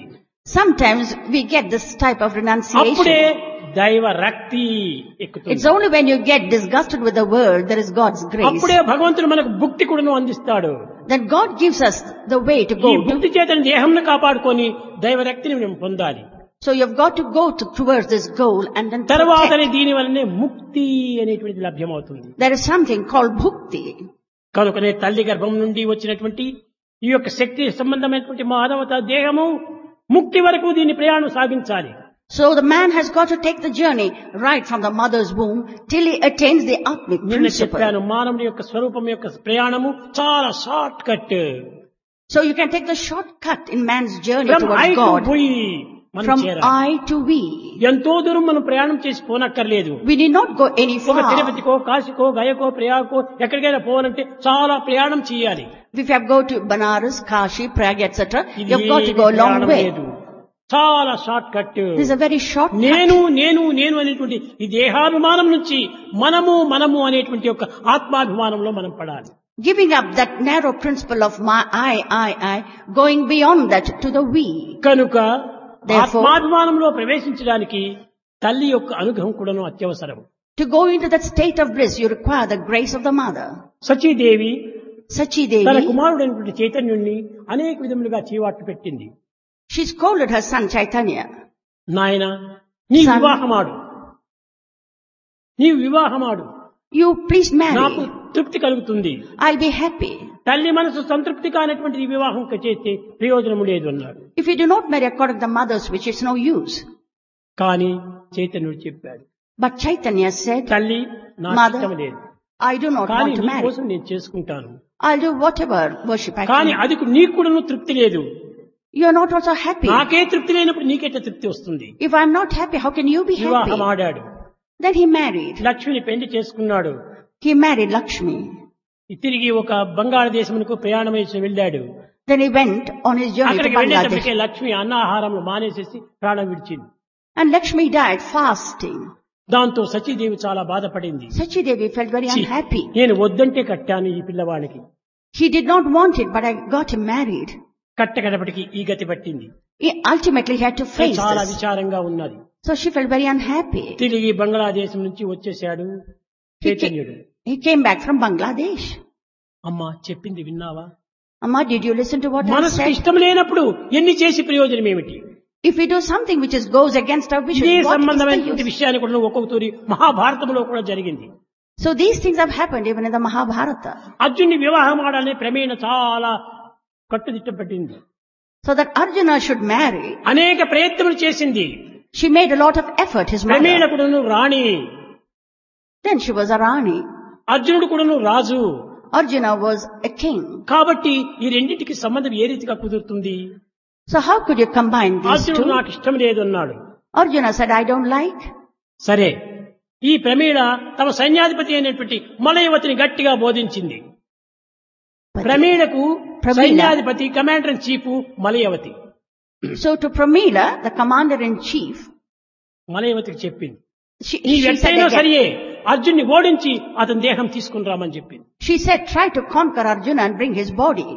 Sometimes we get this type of అప్పుడే renunciation. దైవ రక్తి It's ఎక్కుతుంది. only when you get disgusted with the world, there is God's grace. అప్పుడే భగవంతుడు మనకు భుక్తి కూడాను అందిస్తాడు. That God gives us the way to ఈ go to. భుక్తి చేతని దేహంను కాపాడుకొని దైవ రక్తిని మేము పొందాలి. So you've got to go towards this goal and then తర్వాతనే protect. దీని వల్లనే ముక్తి అనేటువంటిది లభ్యమవుతుంది. There is something called bhukti. కనుకనే తల్లి గర్భం నుండి వచ్చినటువంటి ఈ యొక్క శక్తి సంబంధమైనటువంటి మానవత దేహము ముక్తి వరకు దీని ప్రయాణం సాగించాలి. So the man has got to take the journey right from the mother's womb till he attains the Atmic నిన్న principle. చెప్పాను మానవుని యొక్క స్వరూపం యొక్క ప్రయాణము చాలా short cut. So you can take the shortcut in man's journey from I towards to God. వి మనం From చేరాలి. I to we. ఎంతో దూరం మనం ప్రయాణం చేసి పోనక్కర్లేదు. We need not go any ఒక far. తిరుపతికో కాశీకో గయకో ప్రయాగకో ఎక్కడికైనా పోవాలంటే చాలా ప్రయాణం చేయాలి. If you have to go to Banaras, Kashi, Prague, etc., ఇది you have got to go a long ప్రయాణం way. లేదు. చాలా short cut. This is a very short నేను cut. నేను నేను అనేటువంటి ఈ దేహాభిమానం నుంచి మనము మనము అనేటువంటి ఒక ఆత్మాభిమానంలో మనం పడాలి. Giving up that narrow principle of my I, going beyond that to the we. కనుక Therefore, ఆత్మాభిమానంలో ప్రవేశించడానికి తల్లి యొక్క అనుగ్రహం కూడాను అత్యవసరం. to go into that state of bliss, you require the grace of the mother. Sachidevi Sachi తన Devi, కుమారుడైనటువంటి చైతన్యుణ్ణి అనేక విధములుగా చీవాట్లు పెట్టింది. she scolded her son Chaitanya. నాయన నీ Son. వివాహమాడు, నీవు వివాహమాడు, You please నాకు marry. తృప్తి కలుగుతుంది. I'll be happy. తల్లి మనసు సంతృప్తి కానటువంటి ఈ వివాహం చేస్తే ప్రయోజనము లేదు అన్నాడు. If you do not marry according to the mother's wish, it's no use. కానీ చైతన్యుడు చెప్పాడు, But Chaitanya said, తల్లి నాకు Mother, ఇష్టం లేదు, I do not కానీ want to నీ marry. కోసం నేను చేసుకుంటాను. I'll do whatever worship I కానీ can. అది నీకు కూడా తృప్తి లేదు. You are not also happy. నాకే తృప్తి లేనప్పుడు నీకెట్లా తృప్తి వస్తుంది? If I'm not happy, how can you be వివాహం happy? ఆడాడు, Then he married. లక్ష్మిని పెళ్లి చేసుకున్నాడు. He married Lakshmi. తిరిగి ఒక బంగాళదేశమునకు ప్రయాణమై వెళ్ళాడు. Then he went on his journey to అక్కడికి వెళ్ళేటప్పటికే Bangladesh. లక్ష్మి అన్నాహారంలో మానేసేసి ప్రాణం విడిచింది. And Lakshmi died fasting. దాంతో సచీదేవి చాలా బాధపడింది. Sachi Devi felt very ఛీ, unhappy. నేను వద్దంటే కట్టాను ఈ పిల్లవాడికి, He did not want it, but I got him married. కట్టకడపటికి ఈ గతి పట్టింది. He ultimately had to face చాలా this. విచారంగా ఉన్నది. So she felt very unhappy. తిరిగి బంగ్లాదేశం నుంచి వచ్చేసాడు చైతన్యుడు. He came back from Bangladesh. అమ్మా చెప్పింది విన్నావా? Amma, did you listen to what I మనసుకు said? ఇష్టం లేనప్పుడు ఎన్ని చేసి ప్రయోజనం ఏమిటి? If we do something which goes against our wishes, ఇదే what is the సంబంధమైనటువంటి use? విషయాన్ని కూడా ఒక్కొక్క తూరి మహాభారతంలో కూడా జరిగింది. So these things have happened even in the Mahabharata. అర్జున్ని వివాహం ఆడాలని ప్రమేణ చాలా కట్టుదిట్టం పట్టింది. So that Arjuna should marry, అనేక ప్రయత్నములు చేసింది. she made a lot of effort, his ప్రమేణ mother. కూడాను రాణి, Then she was a Rani. అర్జునుడు కూడాను రాజు. Arjuna was a king. కాబట్టి ఈ రెండింటికి సంబంధం ఏ రీతిగా కుదురుతుంది? So how could you combine these అర్జునుడు two? నాకు ఇష్టం లేదు అన్నాడు. Arjuna said, I don't like. సరే, ఈ ప్రమేణ తమ సైన్యాధిపతి అయినటువంటి మలయవతిని గట్టిగా బోధించింది. But- ప్రమేణకు ప్రమీల. సైన్యాధిపతి commander in chief Malayavati. So to Pramila, the commander-in-chief, మలయవతికి చెప్పింది, she నీ said ఎట్టయినా again, సరియే అర్జున్ని ఓడించి అతని దేహం తీసుకుని రామని చెప్పింది. she said, try to conquer Arjuna and bring his body.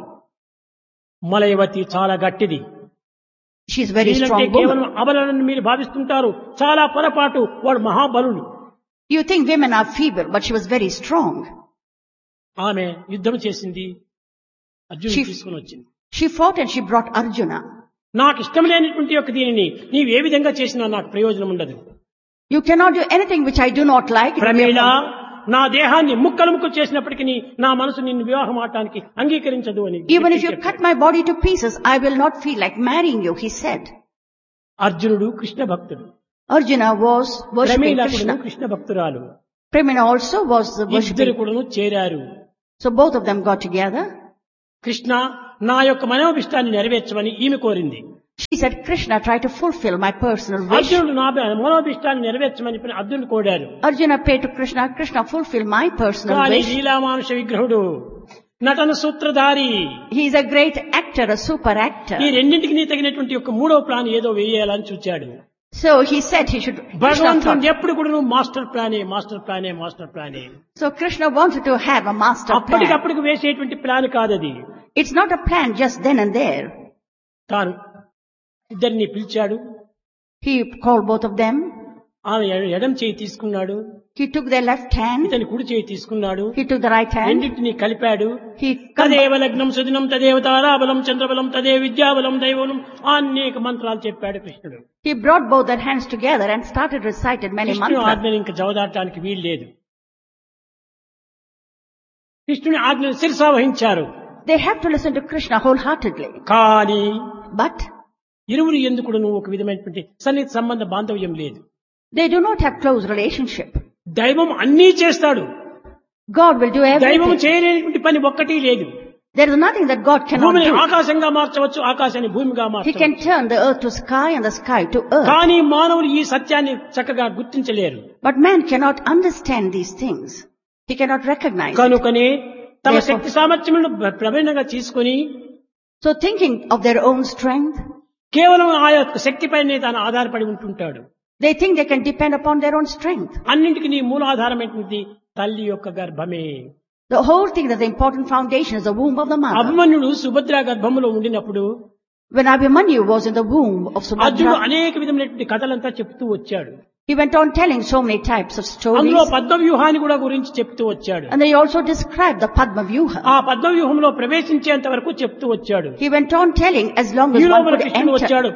Malayavati చాలా గట్టిది. She's very వీళ్ళంటే strong కేవలం woman. అబలని మీరు భావిస్తుంటారు. చాలా పొరపాటు, వాడు మహాబలుడు. You think women are feeble, but she was very strong. ఆమె యుద్ధం చేసింది, అర్జునుడు She- తీసుకుని వచ్చింది. She fought and she brought Arjuna. నాకు ఇష్టం లేనటువంటి యొక్క దీనిని నీవు ఏ విధంగా చేసినా నాకు ప్రయోజనం ఉండదు. You cannot do anything which I do not like. Pramila, నా దేహాన్ని ముక్కలు ముక్కలు చేసినప్పటికీ నా మనసు నిన్ను వివాహం ఆడటానికి అంగీకరించదు అని Even if you చెప్పాడు. cut my body to pieces, I will not feel like marrying you, he said. అర్జునుడు కృష్ణ భక్తుడు, Arjuna was worshipping ప్రమేళ కూడాను Krishna. కృష్ణ భక్తురాలు. Pramila also was ఇద్దరు worshipping. కూడాను చేరారు. So both of them got together. Krishna నా యొక్క మనోభిష్టాన్ని నెరవేర్చమని ఈమె కోరింది. She said, Krishna, try to fulfill my personal wish. అర్జునుడు నా మనోభిష్టాన్ని నెరవేర్చమని చెప్పి అర్జునుడు కోరాడు. Arjuna prayed to Krishna, Krishna, fulfill my personal కానీ wish. లీలామానుష విగ్రహుడు, నటన సూత్రధారి, He is a great actor, a super actor. ఈ రెండింటికి తగినటువంటి ఒక మూడో ప్లాన్ ఏదో వేయాలని చూచాడు. So he said he should. Krishna భగవంతుడు thought. ఎప్పుడు కూడా master ప్లానే master ప్లానే master ప్లానే. So Krishna wanted to have a master plan. అప్పటికప్పటికి వేసేటువంటి ప్లాన్ కాదది. It's not a plan just then and there. తాను ఇద్దరిని పిలిచాడు. He called both of them. ఆమె ఎడం చేయి తీసుకున్నాడు, He took their left hand. ఇతని కుడి చేయి తీసుకున్నాడు. He took the right hand. రెండింటిని కలిపాడు. He తదేవ లగ్నం సుదినం తదేవ తారాబలం చంద్రబలం తదే విద్యాబలం దైవబలం అనేక మంత్రాలు చెప్పాడు కృష్ణుడు. He brought both their hands together and started recited many కృష్ణుడు mantras. ఆజ్ఞని ఇంకా జవదాటానికి వీలు లేదు. కృష్ణుని ఆజ్ఞను శిరసావహించారు. They have to listen to Krishna wholeheartedly. కానీ But ఇరువురు ఎందుకు ఒక విధమైనటువంటి సన్నిహిత సంబంధ బాంధవ్యం లేదు. they do not have close relationship. దైవం అన్నీ చేస్తాడు, God will do దైవం everything. చేయలేనటువంటి పని ఒక్కటి లేదు. There is nothing that God cannot భూమిని do. ఆకాశంగా మార్చవచ్చు, ఆకాశాన్ని భూమిగా He మార్చవచ్చు. can turn the earth to sky and the sky to earth. కానీ మానవులు ఈ సత్యాన్ని చక్కగా గుర్తించలేరు. But man cannot understand these things. He cannot recognize it. కనుకనే తమ Therefore- శక్తి సామర్థ్యములను ప్రవీణంగా తీసుకొని So thinking of their own strength, కేవలం ఆ యొక్క శక్తిపైనే తాను ఆధారపడి ఉంటుంటాడు. they think they can depend upon their own strength. అన్నింటికి నీ మూలాధారమైనటువంటి తల్లి యొక్క గర్భమే. The whole thing, that the important foundation is the womb of the mother. అభిమన్యుడు సుభద్ర గర్భములో ఉండినప్పుడు When Abhimanyu was in the womb of అర్జునుడు Subhadra, అనేక విధమైనటువంటి కథలంతా చెప్తూ వచ్చాడు. he went on telling so many types of stories. అందులో పద్మవ్యూహాన్ని కూడా గురించి చెప్తూ వచ్చాడు. And they also described the Padma Vyuha. ఆ పద్మవ్యూహంలో ప్రవేశించేంత వరకు చెప్తూ వచ్చాడు. He went on telling as long ఈ as one లోపల could కృష్ణుడు enter. వచ్చాడు.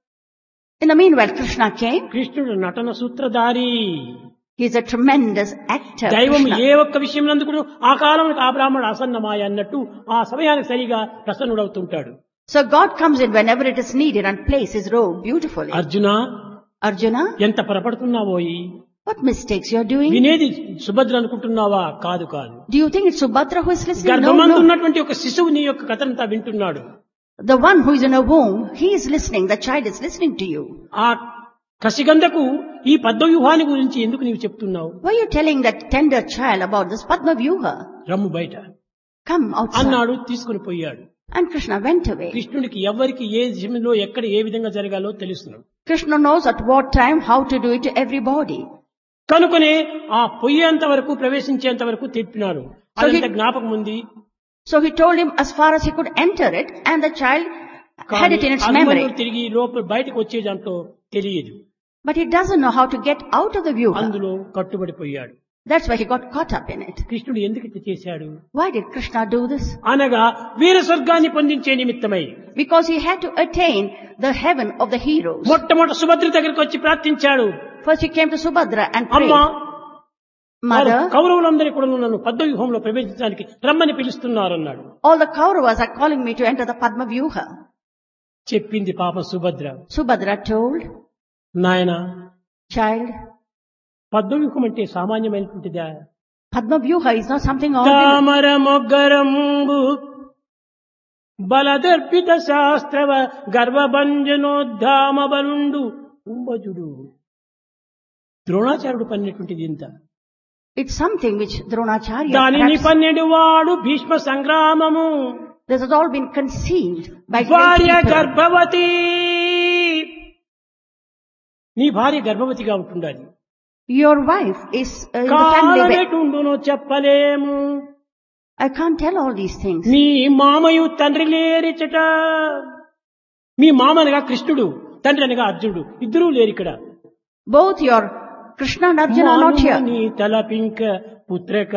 In the meanwhile, Krishna came. కృష్ణుడు నటన సూత్రధారి. He is a tremendous actor. దైవం Krishna. ఏ ఒక్క విషయం నందుకు ఆ కాలంలో ఆ బ్రాహ్మణుడు ఆసన్నమాయ అన్నట్టు ఆ సమయానికి సరిగా ప్రసన్నుడవుతుంటాడు. So God comes in whenever it is needed and plays his role beautifully. Arjuna, Arjuna, ఎంత పొరపడుతున్నావోయి, what mistakes you are doing? వినేది సుభద్ర అనుకుంటున్నావా? కాదు కాదు. Do you think it's Subhadra who is listening? No, గర్భమందు no. ఉన్నటువంటి ఒక శిశువు నీ యొక్క కథనంతా వింటున్నాడు. The one who is in a womb, he is listening. The child is listening to you. ఆ కసిగంధకు ఈ పద్మవ్యూహాన్ని గురించి ఎందుకు నీవు చెప్తున్నావు? Why are you telling that tender child about this Padma Vyuha? రమ్ము బయట Come outside. అన్నాడు. తీసుకుని పోయాడు. And Krishna went away. కృష్ణుడికి ఎవరికి ఏ సమయంలో ఎక్కడ ఏ విధంగా జరగాలో తెలుస్తుంది. Krishna knows at what time how to do it to everybody. కనుకనే ఆ పొయ్యేంత వరకు ప్రవేశించేంత వరకు తెప్పినారు. So అదంత జ్ఞాపకం ఉంది. So he told him as far as he could enter it, and the child had it in its Abhimanyudu memory. తిరిగి లోపల బయటకు వచ్చే దాంట్లో తెలియదు. But he doesn't know how to get out of the Vyuha. అందులో కట్టుబడిపోయాడు. That's why he got caught up in it. కృష్ణుడు ఎందుకు ఇట్లా చేశాడు Why did Krishna do this? అనగా వీర స్వర్గాన్ని పొందించే నిమిత్తమై. Because he had to attain the heaven of the heroes. మొట్టమొదటి సుభద్ర దగ్గరికి వచ్చి ప్రార్థించాడు. First he came to Subhadra and అమ్మా, prayed, Mother, కౌరవులందరూ కూడా నన్ను పద్మవ్యూహంలో ప్రవేశించడానికి రమ్మని పిలుస్తున్నారన్నాడు. all the Kauravas are calling me to enter the Padma Vyuha. చెప్పింది పాప సుభద్ర. Subhadra told, నాయన, child, పద్మవ్యూహం అంటే సామాన్యమైనటువంటిదా? Padma Vyuha is not something ordinary. తామర మొగ్గరంబు బలదర్పిత శాస్త్రవ గర్భభంజనోద్ధామ బలుండు కుంభజుడు. ద్రోణాచార్యుడు పన్నటువంటిది ఇంత. It's something which Dronacharya దానిని perhaps, పన్నెడు వాడు Bhishma సంగ్రామము. this has all been conceived by great భార్య people. గర్భవతి. నీ భార్య గర్భవతిగా ఉంటుండాలి. Your wife is in the family bed. కాలమెటుండునో చెప్పలేము. I can't tell all these things. నీ మామయు తండ్రి లేరిచట. మీ మామనగా కృష్ణుడు, తండ్రి అనగా అర్జునుడు, ఇద్దరూ లేరు ఇక్కడ. Both your Krishna and Arjuna are not here. నీ తలపింక పుత్రక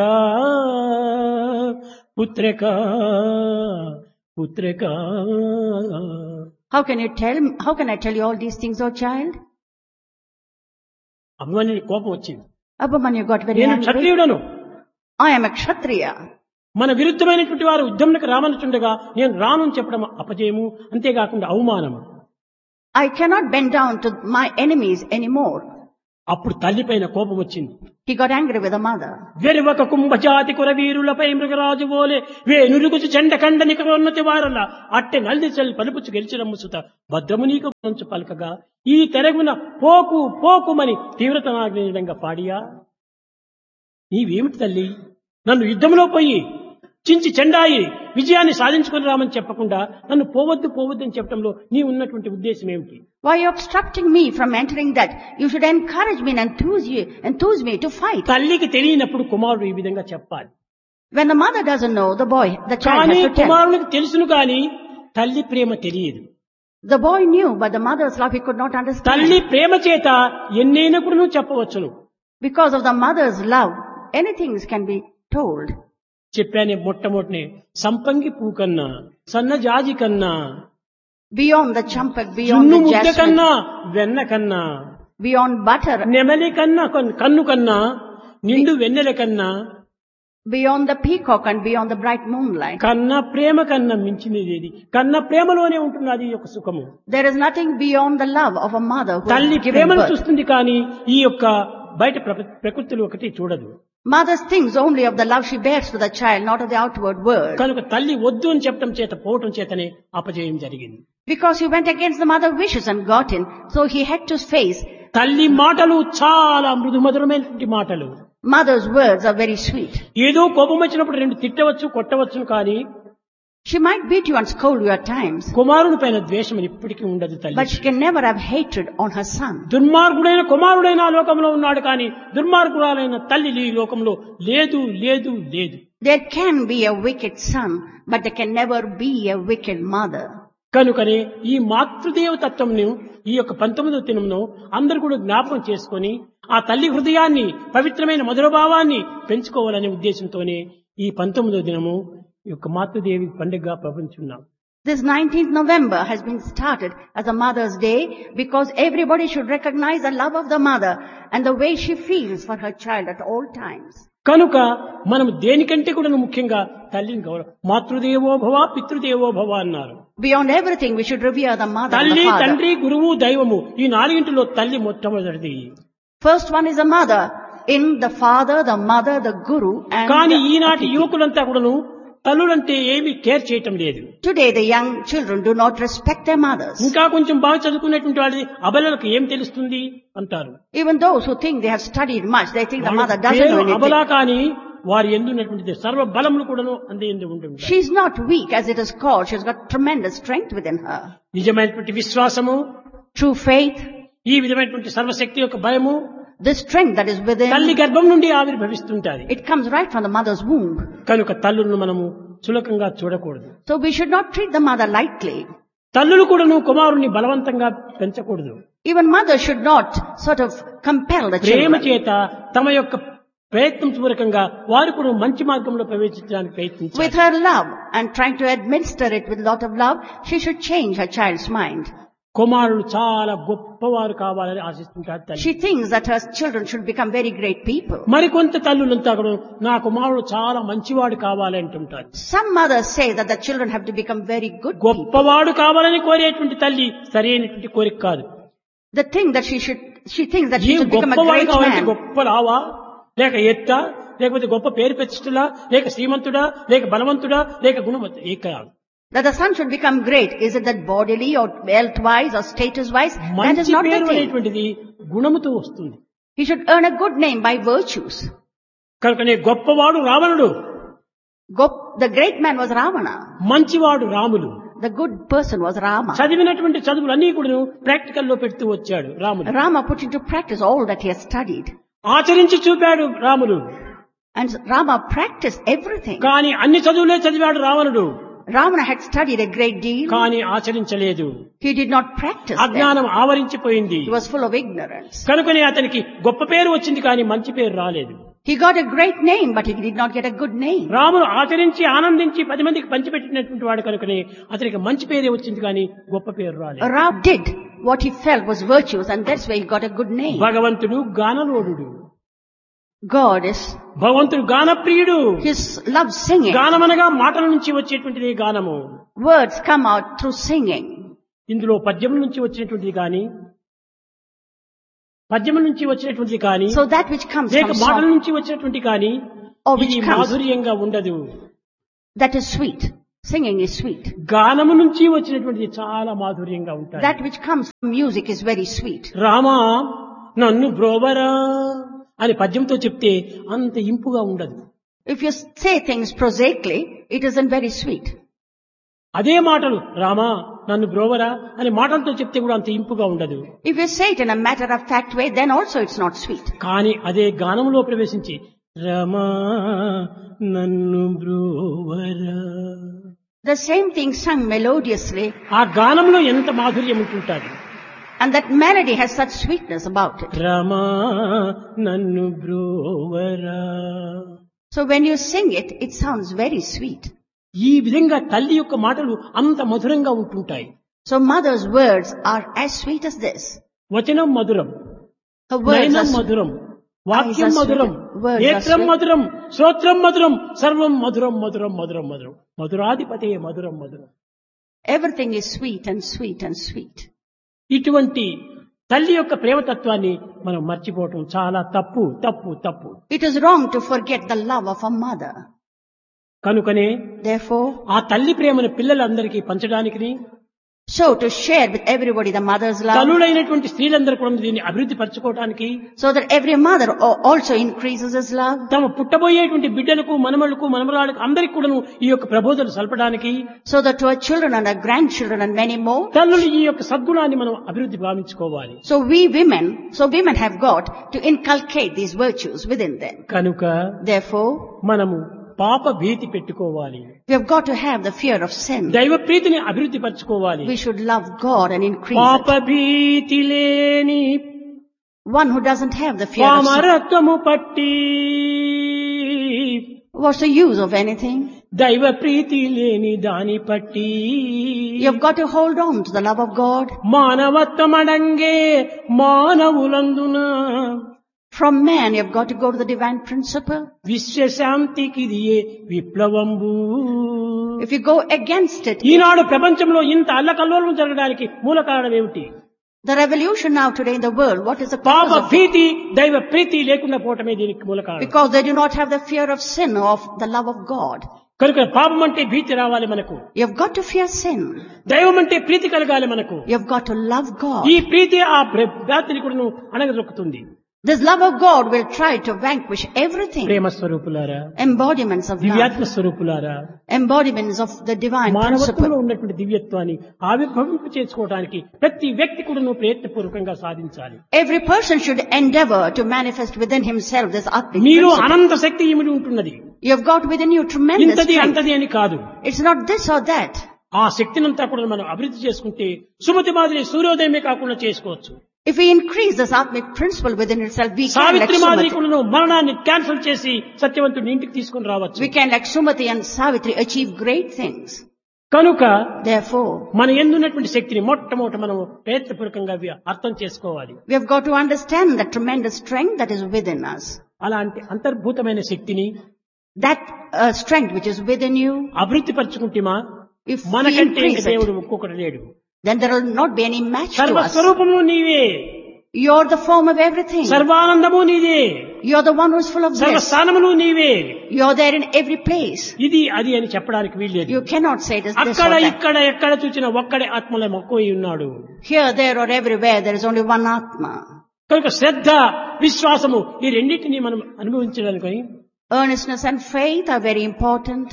పుత్రక పుత్రక. How can I tell you all these things, oh child? అభిమన్యుని కోపం వచ్చింది. Abhimanyu got very నేను angry. క్షత్రియుడను, I am a Kshatriya. మన విరుద్ధమైనటువంటి వారు యుద్ధంలోకి రామనుచుండగా నేను రాను చెప్పడం అపజయము, అంతేకాకుండా అవమానము. I cannot bend down to my enemies anymore. అప్పుడు తల్లిపైన కోపం వచ్చింది. He got angry with the mother. వెరువక కుంభజాతి కురవీరులపై మృగరాజు బోలే వేనురుగుచు చెండకండ నికరోన్నతి వారల అట్టె నల్దిచల్ పలుపుచు గెలిచినమ్ము సుత భద్రము నీకు మంచు పలకగా ఈ తెరగున పోకు పోకుమని తీవ్రతనాగ్ని విధంగా పాడియా. నీవేమిటి తల్లి, నన్ను యుద్ధంలో పోయి చించి చెండాయి విజయాన్ని సాధించుకుని రామని చెప్పకుండా నన్ను పోవద్దు పోవద్దు అని చెప్పడంలో నీ ఉన్నటువంటి ఉద్దేశం ఏమిటి? Why are you obstructing me from entering that? You should encourage me and enthuse me to fight. తల్లికి తెలియనప్పుడు కుమారుడు ఈ విధంగా చెప్పాలి. When the mother doesn't know, the child కానీ has to tell. కుమారునికి తెలుసును కానీ తల్లి ప్రేమ తెలియదు. The boy knew, but the mother's love he could not తల్లి understand. ప్రేమ చేత ఎన్నైనా కూడా నువ్వు చెప్పవచ్చును. Because of the mother's love, anything can be told. చెప్పానే మొట్టమొదటి సంపంగి పూ కన్నా సన్నజాజి కన్నా Beyond the champak, beyond జున్ను the ముద్ద jasmine, కన్నా వెన్న కన్నా beyond butter, నెమలి కన్నా కన్ను కన్నా నిండు వెన్నెల కన్నా beyond the peacock and beyond the bright moonlight. కన్న ప్రేమ కన్నా మించినది ఏది? కన్న ప్రేమలోనే ఉంటున్నది ఈ యొక్క సుఖము. There is nothing beyond the love of a mother who తల్లి has given ప్రేమను birth. చూస్తుంది కానీ ఈ యొక్క బయట ప్రకృతిలో ఒకటి చూడదు. Mother thinks only of the love she bears to the child, not of the outward world. కనుక తల్లి వద్దు అని చెప్పడం చేత పోవటం చేతనే అపజయం జరిగింది. Because he went against the mother's wishes and got in, so he had to face. తల్లి మాటలు చాలా మృదుమధురమైనటువంటి మాటలు. Mother's words are very sweet. ఏదో కోపం వచ్చినప్పుడు రెండు తిట్టవచ్చు కొట్టవచ్చును కానీ She might beat you and scold you at times, కుమారుని పైన ద్వేషం ఇప్పటికీ ఉండదు తల్లి. but she can never have hatred on her son. దుర్మార్గుడైన కుమారుడైన ఆ లోకంలో ఉన్నాడు కానీ దుర్మార్గురాలైన తల్లి ఈ లోకంలో లేదు లేదు లేదు. There can be a wicked son, but there can never be a wicked mother. కనుకనే ఈ మాతృదేవ తత్వంను ఈ యొక్క 19వ దినమును అందరూ కూడా జ్ఞాపకం చేసుకొని ఆ తల్లి హృదయాన్ని పవిత్రమైన మధురభావాన్ని పెంచుకోవాలనే ఉద్దేశంతోనే ఈ 19వ దినము ఈ యొక్క మాతృదేవి పండుగగా ప్రపంచున్నాం. This 19th November has been started as a Mother's Day because everybody should recognize the love of the mother and the way she feels for her child at all times. కనుక మనం దేనికంటే కూడా ముఖ్యంగా తల్లిని గౌరవం. మాతృదేవో భవ పితృదేవో భవ అన్నారు. Beyond everything, we should revere the mother and తల్లి the father. తండ్రి గురువు దైవము ఈ నాలుగింటిలో తల్లి మొట్టమొదటిది. First one is a mother, in the father, the mother, the guru, and కానీ the ఈనాటి Atithi. యువకులంతా కూడాను తల్లులంటే ఏమీ కేర్ చేయటం లేదు. Today the young children do not respect their mothers. ఇంకా కొంచెం బాగా చదువుకునేటువంటి వాళ్ళది అబలలకు ఏం తెలుస్తుంది అంటారు. Even those who think they have studied much, they think the mother doesn't know అబలా anything. కానీ వారి ఎందున్నటువంటిది సర్వ బలములు కూడాను అందే ఎందు ఉంటుంది. She is not weak as it is called. She has got tremendous strength within her. నిజమైనటువంటి విశ్వాసము, True faith, ఈ విధమైనటువంటి సర్వశక్తి యొక్క భయము the strength that is within, తల్లి గర్భం నుండి ఆవిర్భవిస్తుంటాది. it comes right from the mother's womb. కనుక తల్లులను మనము చులకంగా చూడకూడదు. So we should not treat the mother lightly. తల్లులు కూడాను కుమారుని బలవంతంగా పెంచకూడదు. Even mothers should not sort of compel the Prema children. చేత తమ యొక్క ప్రయత్నం పూర్వకంగా వారు కూడా మంచి మార్గంలో ప్రవేశించడానికి With ప్రయత్నించారు. her love and trying to administer it with a lot of love, she should change her child's mind. కుమారులు చాలా గొప్పవారు కావాలని ఆశిస్తుంటారు తల్లి. She thinks that her children should become very great people. మరికొంత తల్లులంతా కూడా నా కుమారుడు చాలా మంచివాడు కావాలి అంటుంటారు. Some mothers say that the children have to become very good people. గొప్పవాడు కావాలని కోరేటువంటి తల్లి సరైనటువంటి కోరిక కాదు. The thing that she thinks that she ఈ should become a గొప్పవాడు great కావాలంటే man. గొప్ప లావా లేక ఎత్త లేకపోతే గొప్ప పేరు ప్రతిష్ఠలా లేక శ్రీమంతుడా లేక బలవంతుడా లేక గుణవంతుడా ఏ కాదు. That the son should become great. Is it that bodily or health-wise or status-wise? That is మంచి not the పేరు thing. అనేటువంటిది గుణముతో వస్తుంది. He should earn a good name by virtues. కనుకనే గొప్పవాడు రావణుడు, The great man was Ravana. మంచివాడు Ramulu. The good person was Rama. చదివినటువంటి చదువులన్నీ కూడా ప్రాక్టికల్ లో పెడుతూ వచ్చాడు రాముడు. Rama put into practice all that he has studied. ఆచరించి చూపాడు రాముడు. And Rama practiced everything. కానీ అన్ని చదువులే చదివాడు రావణుడు. Ravana had studied a great deal. కానీ ఆచరించలేదు. He did not practice them. అజ్ఞానం ఆవరించిపోయింది. He was full of ignorance. కనుకనే అతనికి గొప్ప పేరు వచ్చింది కానీ మంచి పేరు రాలేదు. He got a great name, but he did not get a good name. రాముడు ఆచరించి ఆనందించి 10 మందికి పంచిపెట్టినటువంటి వాడు కనుకనే అతనికి మంచి పేరే వచ్చింది కానీ గొప్ప పేరు రాలేదు. Ram did what he felt was virtuous, and that's why he got a good name. భగవంతుడు గానలోడు. God is, భగవంతుడు గానప్రియుడు. his love singing. గానమనగా మాటల నుంచి వచ్చేటువంటిది గానము. Words come out through singing. ఇందులో పద్యం నుంచి వచ్చినటువంటిది కానీ పద్యముల నుంచి వచ్చినటువంటిది కానీ So that which comes లేక from మాటల song, నుంచి వచ్చినటువంటి కానీ or which ఇది comes, మాధుర్యంగా ఉండదు. that is sweet. Singing is sweet. గానము నుంచి వచ్చినటువంటిది చాలా మాధుర్యంగా ఉంటుంది. That which comes from music is very sweet. Rama నన్ను బ్రోవరా అని పద్యంతో చెప్తే అంత ఇంపుగా ఉండదు. If you say things prosaically, it isn't very sweet. అదే మాటలు రామా నన్ను బ్రోవరా అని మాటలతో చెప్తే కూడా అంత ఇంపుగా ఉండదు. If you say it in a matter-of-fact way, then also it's not sweet. కానీ అదే గానంలో ప్రవేశించి రమా నన్ను బ్రోవరా The same thing sung melodiously, ఆ గానంలో ఎంత మాధుర్యం ఉంటుంటుంది. and that melody has such sweetness about it. రమా నన్ను బ్రోవరా. So when you sing it, it sounds very sweet. ఈ విధంగా తల్లి యొక్క మాటలు అంత మధురంగా ఉంటుంటాయి. So mother's words are as sweet as this. వచనం మధురం, Her words నయనం are మధురం, eyes వాక్యం are మధురం, sweet, words are నేత్రం sweet. మధురం, శ్రోత్రం మధురం, సర్వం మధురం మధురం మధురం మధురం, మధురాధిపతే మధురం మధురం. Everything is sweet and sweet and sweet. ఇటువంటి తల్లి యొక్క ప్రేమతత్వాన్ని మనం మర్చిపోవటం చాలా తప్పు తప్పు తప్పు. It is wrong to forget the love of a mother. కనుకనే Therefore, ఆ తల్లి ప్రేమను పిల్లలందరికీ పంచడానికి, so to share with everybody the mother's love, తల్లులైనటువంటి స్త్రీలందరూ కూడా దీన్ని అభివృద్ధి పరచుకోవడానికి, so that every mother also increases his love, తమ పుట్టబోయేటువంటి బిడ్డలకు, మనమలకు, మనమరాలకు అందరికీ కూడాను ఈ యొక్క ప్రబోధన సల్పడానికి, so that to our children and our grandchildren and many more. తల్లులు ఈ యొక్క సద్గుణాన్ని మనం అభివృద్ధి భావించుకోవాలి. So women have got to inculcate these virtues within them. కనుక Therefore, మనము పాప భీతి పెట్టుకోవాలి, we have got to have the fear of sin. దైవ ప్రీతిని అభివృద్ధి పరచుకోవాలి. We should love God and increase పాప it. భీతి లేని One who doesn't have the fear of sin, పామరత్వము పట్టి, what's the use of anything? దైవ ప్రీతి లేని దాని పట్టి, You have got to hold on to the love of God. మానవత్వమడంగే మానవులందున From man, you have got to go to the divine principle. విశ్వశాంతికి ఇదియే విప్లవంబు. If you go against it, ఈనాడు ప్రపంచంలో ఇంత అల్లకల్లోలం జరగడానికి మూల కారణం ఏమిటి? the revolution now today in the world, what is the పాప cause of it? భీతి, దైవ ప్రీతి లేకుండా పోవటమే దీనికి మూల కారణం. Because they do not have the fear of sin, of the love of God. కనుక పాపం అంటే భీతి రావాలి మనకు, You have got to fear sin. దైవం అంటే ప్రీతి కలగాలి మనకు. You have got to love God. ఈ ప్రీతి ఆ భ్రాంతిని కూడా అణగదొక్కుతుంది. This love of God will try to vanquish everything. ప్రేమ స్వరూపులారా, Embodiments of love. దివ్యాత్మ స్వరూపులారా, Embodiments of the divine మానవత్వంలో principle. ఉన్నటువంటి దివ్యత్వాన్ని ఆవిర్భవింపు చేసుకోవడానికి ప్రతి వ్యక్తి కూడా ప్రయత్నపూర్వకంగా సాధించాలి. Every person should endeavor to manifest within himself this Atmic మీలో principle. అనంత శక్తి ఇమిడి ఉంటున్నది. You have got within you tremendous ఇంతది strength. అంతది అని కాదు. It's not this or that. ఆ శక్తినంతా కూడా మనం అభివృద్ధి చేసుకుంటే సుమతి మాదిరి సూర్యోదయమే కాకుండా చేసుకోవచ్చు. If we increase this Atmic principle within itself, we can like Savitri మాదిరి Sumati. కూడా మరణాన్ని క్యాన్సిల్ చేసి సత్యవంతుడిని ఇంటికి తీసుకొని రావచ్చు. We can like Sumati and Savitri achieve great things. కనుక Therefore, మన ఎందున్నటువంటి శక్తిని మొట్టమొదట మనం ప్రయత్నపూర్వకంగా అర్థం చేసుకోవాలి. we have got to understand the tremendous strength that is within us. అలాంటి అంతర్భూతమైన శక్తిని, That strength which is within you, అభివృద్ధి పరచుకుంటేమా if we మనకంటే increase దేవుడు it, ఒక్కొక్కటి లేడు. then there will not be any match to us. సర్వస్వరూపము నీవే, You're the form of everything. సర్వానందము నీదే, You're the one who's full of bliss. సర్వస్థానములు నీవే. You're there in every place. ఇది అది అని చెప్పడానికి వీల్లేదు. You cannot say it is this అక్కడ or that. ఇక్కడ ఎక్కడ చూసినా ఒక్కడే ఆత్మలో మక్కువై ఉన్నాడు. Here, there or everywhere, there is only one Atma. కనుక శ్రద్ధ, విశ్వాసము ఈ రెండింటినీ మనం అనుభవించడానికి Earnestness and faith are very important.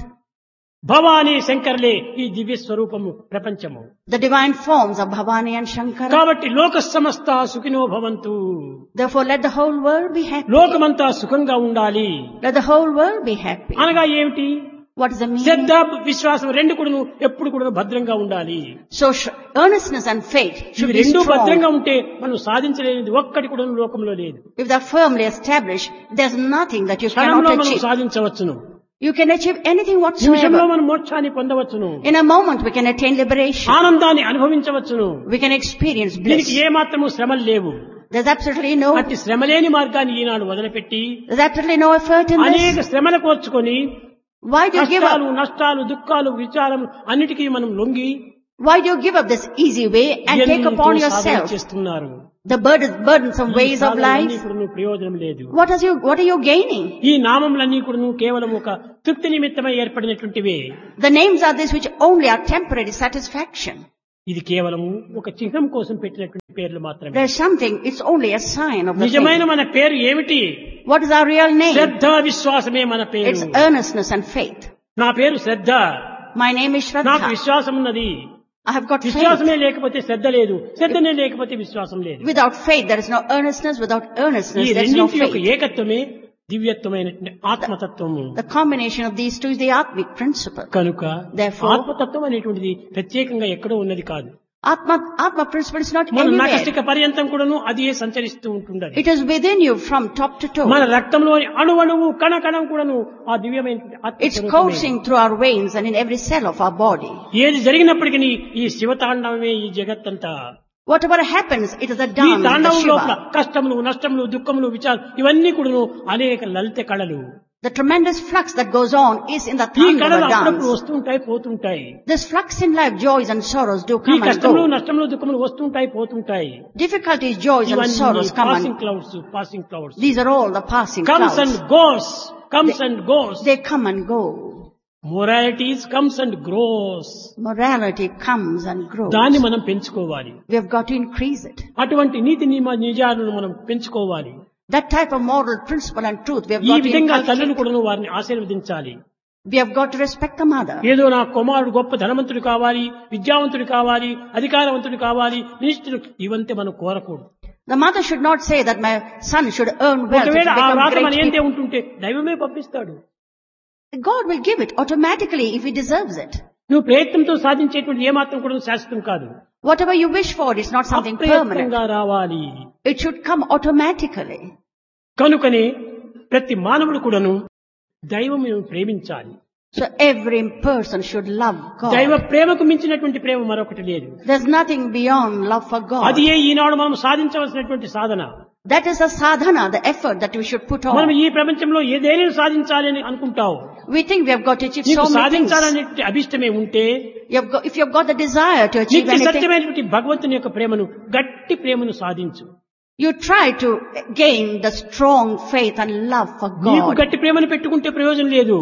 Bhavani శంకర్లే ఈ దివ్య స్వరూపము ప్రపంచము. The divine forms of Bhavani and Shankara. కాబట్టి లోక సమస్త సుఖినో భవంతు. Therefore, let the whole world be happy. లోకమంతా సుఖంగా ఉండాలి. Let the whole world be happy. అనగా ఏమిటి? What is the meaning? శ్రద్ధ, విశ్వాసం రెండు కూడా ఎప్పుడు కూడా భద్రంగా ఉండాలి. So, earnestness and faith should ఇవి be రెండు భద్రంగా strong. ఉంటే మనం సాధించలేనిది ఒక్కటి కూడా లోకంలో లేదు. If they are firmly established, there's nothing that you క్షణంలో cannot మనం achieve. సాధించవచ్చును. You can achieve anything నిమిషంలో whatsoever. మనం మోక్షాన్ని పొందవచ్చును. In a moment, we can attain liberation. ఆనందాన్ని అనుభవించవచ్చును. We can experience దీనికి bliss. ఏ మాత్రము శ్రమలు లేవు. There's absolutely no, అట్టి శ్రమలేని మార్గాన్ని ఈనాడు వదిలిపెట్టి there's absolutely no effort in అనేక this. శ్రమలు కోర్చుకొని Why do you give కష్టాలు, up? నష్టాలు, దుఃఖాలు, విచారములు అన్నిటికీ మనం లొంగి Why do you give up this easy way and take ఎన్నో upon సాధన yourself చేస్తున్నారు. the burdensome ఈ ways of సాధనలన్నీ life? కూడా ప్రయోజనం లేదు. What are you gaining? ఈ నామములన్నీ కూడా కేవలం ఒక తృప్తి నిమిత్తమై ఏర్పడినటువంటివే. The names are these which only are temporary satisfaction. ఇది కేవలం ఒక చిహ్నం కోసం పెట్టినటువంటి పేర్లు మాత్రమే. There's something, it's only a sign of the నిజమైన thing. మన పేరు ఏమిటి? What is our real name? శ్రద్ధ, విశ్వాసమే మన పేరు. It's earnestness and faith. నా పేరు శ్రద్ధ, My name is నాకు Shraddha. విశ్వాసం ఉన్నది. I have got faith. విశ్వాసమే లేకపోతే శ్రద్ధ లేదు, శ్రద్ధనే లేకపోతే విశ్వాసం లేదు. Without faith, there is no earnestness. Without ఈ earnestness, there is no రెండింటి యొక్క faith. ఏకత్వమే దివ్యత్వమైనటువంటి ఆత్మతత్వము. The combination of these two is the Atmic principle. కనుక Therefore, ఆత్మతత్వం అనేటువంటిది ప్రత్యేకంగా ఎక్కడో ఉన్నది కాదు. Atma principle is not మన anywhere. నఖశిఖ పర్యంతం కూడాను అది సంచరిస్తూ ఉంటుండది. It is within you from top to toe. మన రక్తంలోని అణువణువు కణకణం కూడాను ఆ దివ్యమైనటువంటి ఆత్మ It's స్వరూపమే. coursing through our veins and in every cell of our body. ఏది జరిగినప్పటికీ ఈ శివతాండవమే ఈ జగత్తంతా. Whatever happens, it is a ఈ dance of the తాండవం లోపల Shiva. కష్టములు, నష్టములు, దుఃఖములు, విచారం ఇవన్నీ కూడాను అనేక లలిత కళలు. The tremendous flux that goes on is in the ఈ కళలు Tandava అప్పుడప్పుడు dance. వస్తుంటాయి, పోతుంటాయి. This flux in life, joys and sorrows do ఈ come and కష్టములు, go. నష్టములు, దుఃఖములు వస్తుంటాయి, పోతుంటాయి. Difficulties, joys and ఇవన్నీ sorrows come passing and clouds, passing clouds. these are all the passing comes and clouds. Goes, comes and goes. They come and go. Moralities comes and grows. Morality comes and grows. దాన్ని మనం పెంచుకోవాలి. We have got to increase it. అటువంటి నీతి నిజాలను మనం పెంచుకోవాలి. That type of moral principle and truth we have ఈ got to విధంగా తల్లులు inculcate. కూడా వారిని ఆశీర్వదించాలి. We have got to respect the mother. ఏదో నా కుమారుడు గొప్ప ధనవంతుడు కావాలి, విద్యావంతుడు కావాలి, అధికారవంతుడు కావాలి, మినిస్టర్ ఇవంతే మనం కోరకూడదు. The mother should not say that my son should earn wealth to ఒకవేళ ఆ become రాత great మన ఏంటే people. ఉంటుంటే దైవమే పంపిస్తాడు. God will give it automatically if he deserves it. నువ్వు ప్రయత్నంతో సాధించేటువంటి ఏమాత్రం కూడా శాశ్వతం కాదు. Whatever you wish for is not something permanent. అప్రయత్నంగా రావాలి. It should come automatically. కనుకనే ప్రతి మానవుడు కూడాను దైవమును ప్రేమించాలి. So every person should love దైవ God. ప్రేమకు మించినటువంటి ప్రేమ మరొకటి లేదు. There's nothing beyond love for అది God. ఈనాడు మనం సాధించవలసినటువంటి సాధన. That is the sadhana, the effort that we should put మనం on. ఈ ప్రపంచంలో ఏదైనా సాధించాలి అని అనుకుంటావు. We think we have got to achieve నీకు so many things. సాధించాలనే అభిష్టమే ఉంటే If you have got the desire to achieve నిత్య anything, సత్యమైనటువంటి భగవంతుని యొక్క ప్రేమను, గట్టి ప్రేమను సాధించు. you try to gain the strong faith and love for నీకు God. గట్టి ప్రేమను పెట్టుకుంటే ప్రయోజనం లేదు.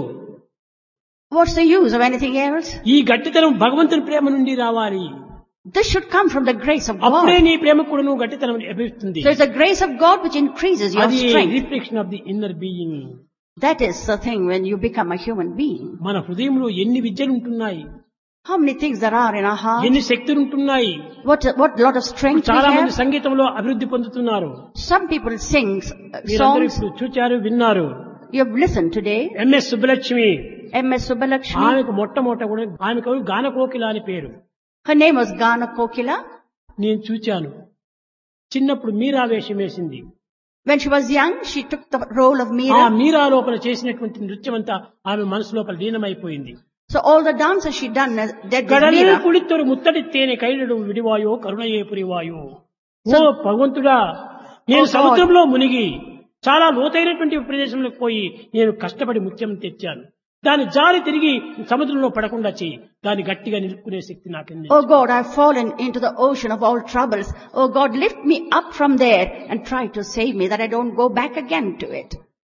What's the use of anything else? ఈ గట్టితనం భగవంతుని ప్రేమ నుండి రావాలి. This should come from the grace of అప్పుడే God. నీ ప్రేమ కూడా నువ్వు గట్టితనం లభిస్తుంది. So it's the grace of God which increases your అది strength. Reflection of the inner being. That is the thing when you become a human being. మన హృదయంలో ఎన్ని విద్యలు ఉంటున్నాయి, How many things there are in our heart? ఎన్ని శక్తులు ఉంటున్నాయి. What lot of strength we చాలా మంది have. సంగీతంలో అభివృద్ధి పొందుతున్నారు. Some people sing మీరందరూ songs. ఇప్పుడు చూచారు, విన్నారు. You have listened today. MS Subbalakshmi, M.S. Subbalakshmi. ఆమెకు మొట్టమొదట కూడా ఆమెకు గాన కోకిల అని పేరు. Her name was Gana Kokila. నేను చూచాను. చిన్నప్పుడు మీరా వేషం వేసింది. When she was young, she took the role of ఆ Meera. మీరా లోపల చేసినటువంటి నృత్యం అంతా ఆమె మనసు లోపల లీనమైపోయింది. So all the dances she done, that was కడలే Meera. కుడితోరు ముత్తడి తేనె కైలడు విడివాయో కరుణయే పురివాయో. ఓ భగవంతుడా, నేను Oh God. సముద్రంలో మునిగి చాలా లోతైనటువంటి ప్రదేశంలోకి పోయి నేను కష్టపడి ముత్యం తెచ్చాను. దాని జారి తిరిగి సముద్రంలో పడకుండా చెయ్యి. దాన్ని గట్టిగా నిలుపుకునే శక్తి నాకింది. Oh God, I've fallen into the ocean of all troubles. Oh God, lift me up from there and try to save me that I don't go back again to it.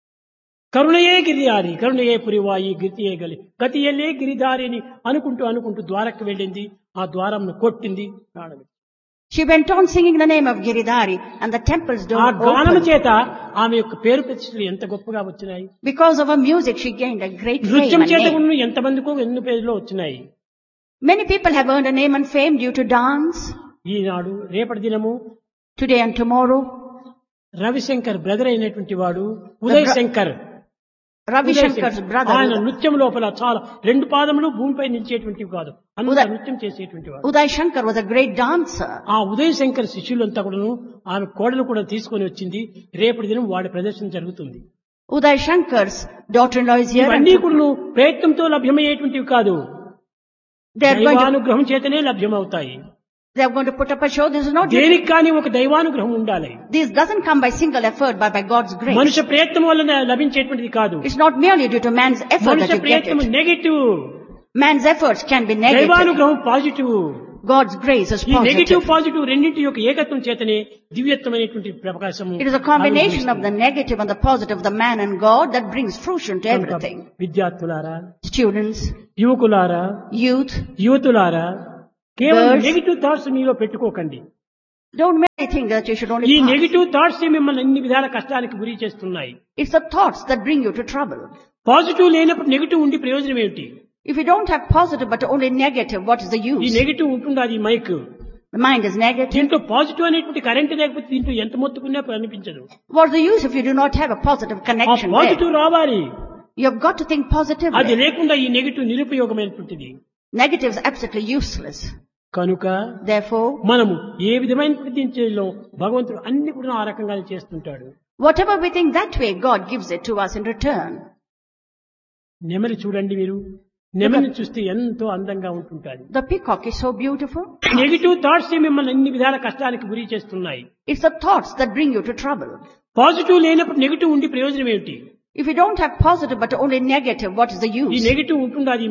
కరుణయే Giridhari కరుణయే పురివాయి గిరితియే గలి గతియలే Giridhari అని అనుకుంటూ ద్వారకు వెళ్ళింది. ఆ ద్వారంను కొట్టింది, ప్రాణం. She went on singing the name of Giridhari and the temple's door ఆ గానము opened. చేత ఆమె యొక్క పేరు ప్రతిష్టలు ఎంత గొప్పగా వచ్చినాయి. Because of her music, she gained a great fame నృత్యం and చేత name. ఉన్న ఎంతమందికో ఎన్ని పేర్లు వచ్చినాయి. Many people have earned a name and fame due to dance. ఈనాడు రేపటి దినము Today and tomorrow, Ravishankar brother అయినటువంటి వాడు ఉదయ్ శంకర్, Ravi Shankar's ఆయన brother, నృత్యం లోపల చాలా 2 పాదములు భూమిపై నిలిచేటువంటివి కాదు, అంత ఉదయ్. నృత్యం చేసేటువంటి వాడు. Uday Shankar was a great dancer. ఆ ఉదయ్ శంకర్ శిష్యులంతా కూడాను ఆమె కోడలు కూడా తీసుకొని వచ్చింది. రేపటి దినం వాడి ప్రదర్శన జరుగుతుంది. Uday Shankar's daughter-in-law is here. ఇవన్నీ And కూడాను ప్రయత్నంతో లభ్యమయ్యేటువంటివి కాదు, they are going to, దైవానుగ్రహం చేతనే లభ్యమవుతాయి. they are going to put up a show. This is not, దేనికి కానీ ఒక దైవానుగ్రహం ఉండాలి. this doesn't come by single effort, but by God's grace. మనుష్య ప్రయత్నం వల్ల లభించేటువంటిది కాదు. It's not merely due to man's effort that మనుష్య you get ప్రయత్నం it. Negative, Man's efforts can be negative. దైవానుగ్రహం పాజిటివ్. God's grace is ఈ negative positive. Positive రెండింటి యొక్క ఏకత్వం చేతనే దివ్యత్వమైనటువంటి ప్రకాశం. It is a combination of the negative and the positive, the man and God, that brings fruition to everything. విద్యార్థులారా, Students, యువకులారా, youth, యువతులారా, కేవలం Girls. Negative thoughts మీలో పెట్టుకోకండి. don't merely think that you should ఈ only pass. Negative thoughts మిమ్మల్ని అన్ని విధాల కష్టానికి గురి చేస్తున్నాయి. It's the thoughts that bring you to trouble. Positive లేనప్పుడు నెగటివ్ ఉండి ప్రయోజనం ఏమిటి? If you don't have positive but only negative, what is the ఈ use? నెగటివ్ ఉంటుందా? అది mic. The mind is negative. దీంట్లో పాజిటివ్ అనేటువంటి కరెంట్ లేకపోతే దీంట్లో ఎంత మొత్తుకున్నా అనిపించదు. What's the use if you do not have a positive ఆ connection there? పాజిటివ్ రావాలి. You have got to think అది positively. లేకుండా ఈ negative నిరుపయోగమైనటువంటిది. Negative is absolutely useless. కనుక Therefore, మనము ఏ విధమైనటువంటి దీంట్లో భగవంతుడు అన్ని కూడా ఆ రకంగా చేస్తుంటాడు. whatever we think that way, God gives it to us in return. నెమలి చూడండి మీరు, నెమలిని చూస్తే ఎంతో అందంగా ఉంటుంటాది. The peacock is so beautiful. Negative thoughts మిమ్మల్ని అన్ని విధాల కష్టానికి గురి చేస్తున్నాయి. It's the thoughts that bring you to trouble. Positive లేనప్పుడు నెగిటివ్ ఉండి ప్రయోజనం ఏమిటి? If you don't have positive but only negative, what is the ఈ use? నెగిటివ్ ఉంటుందా?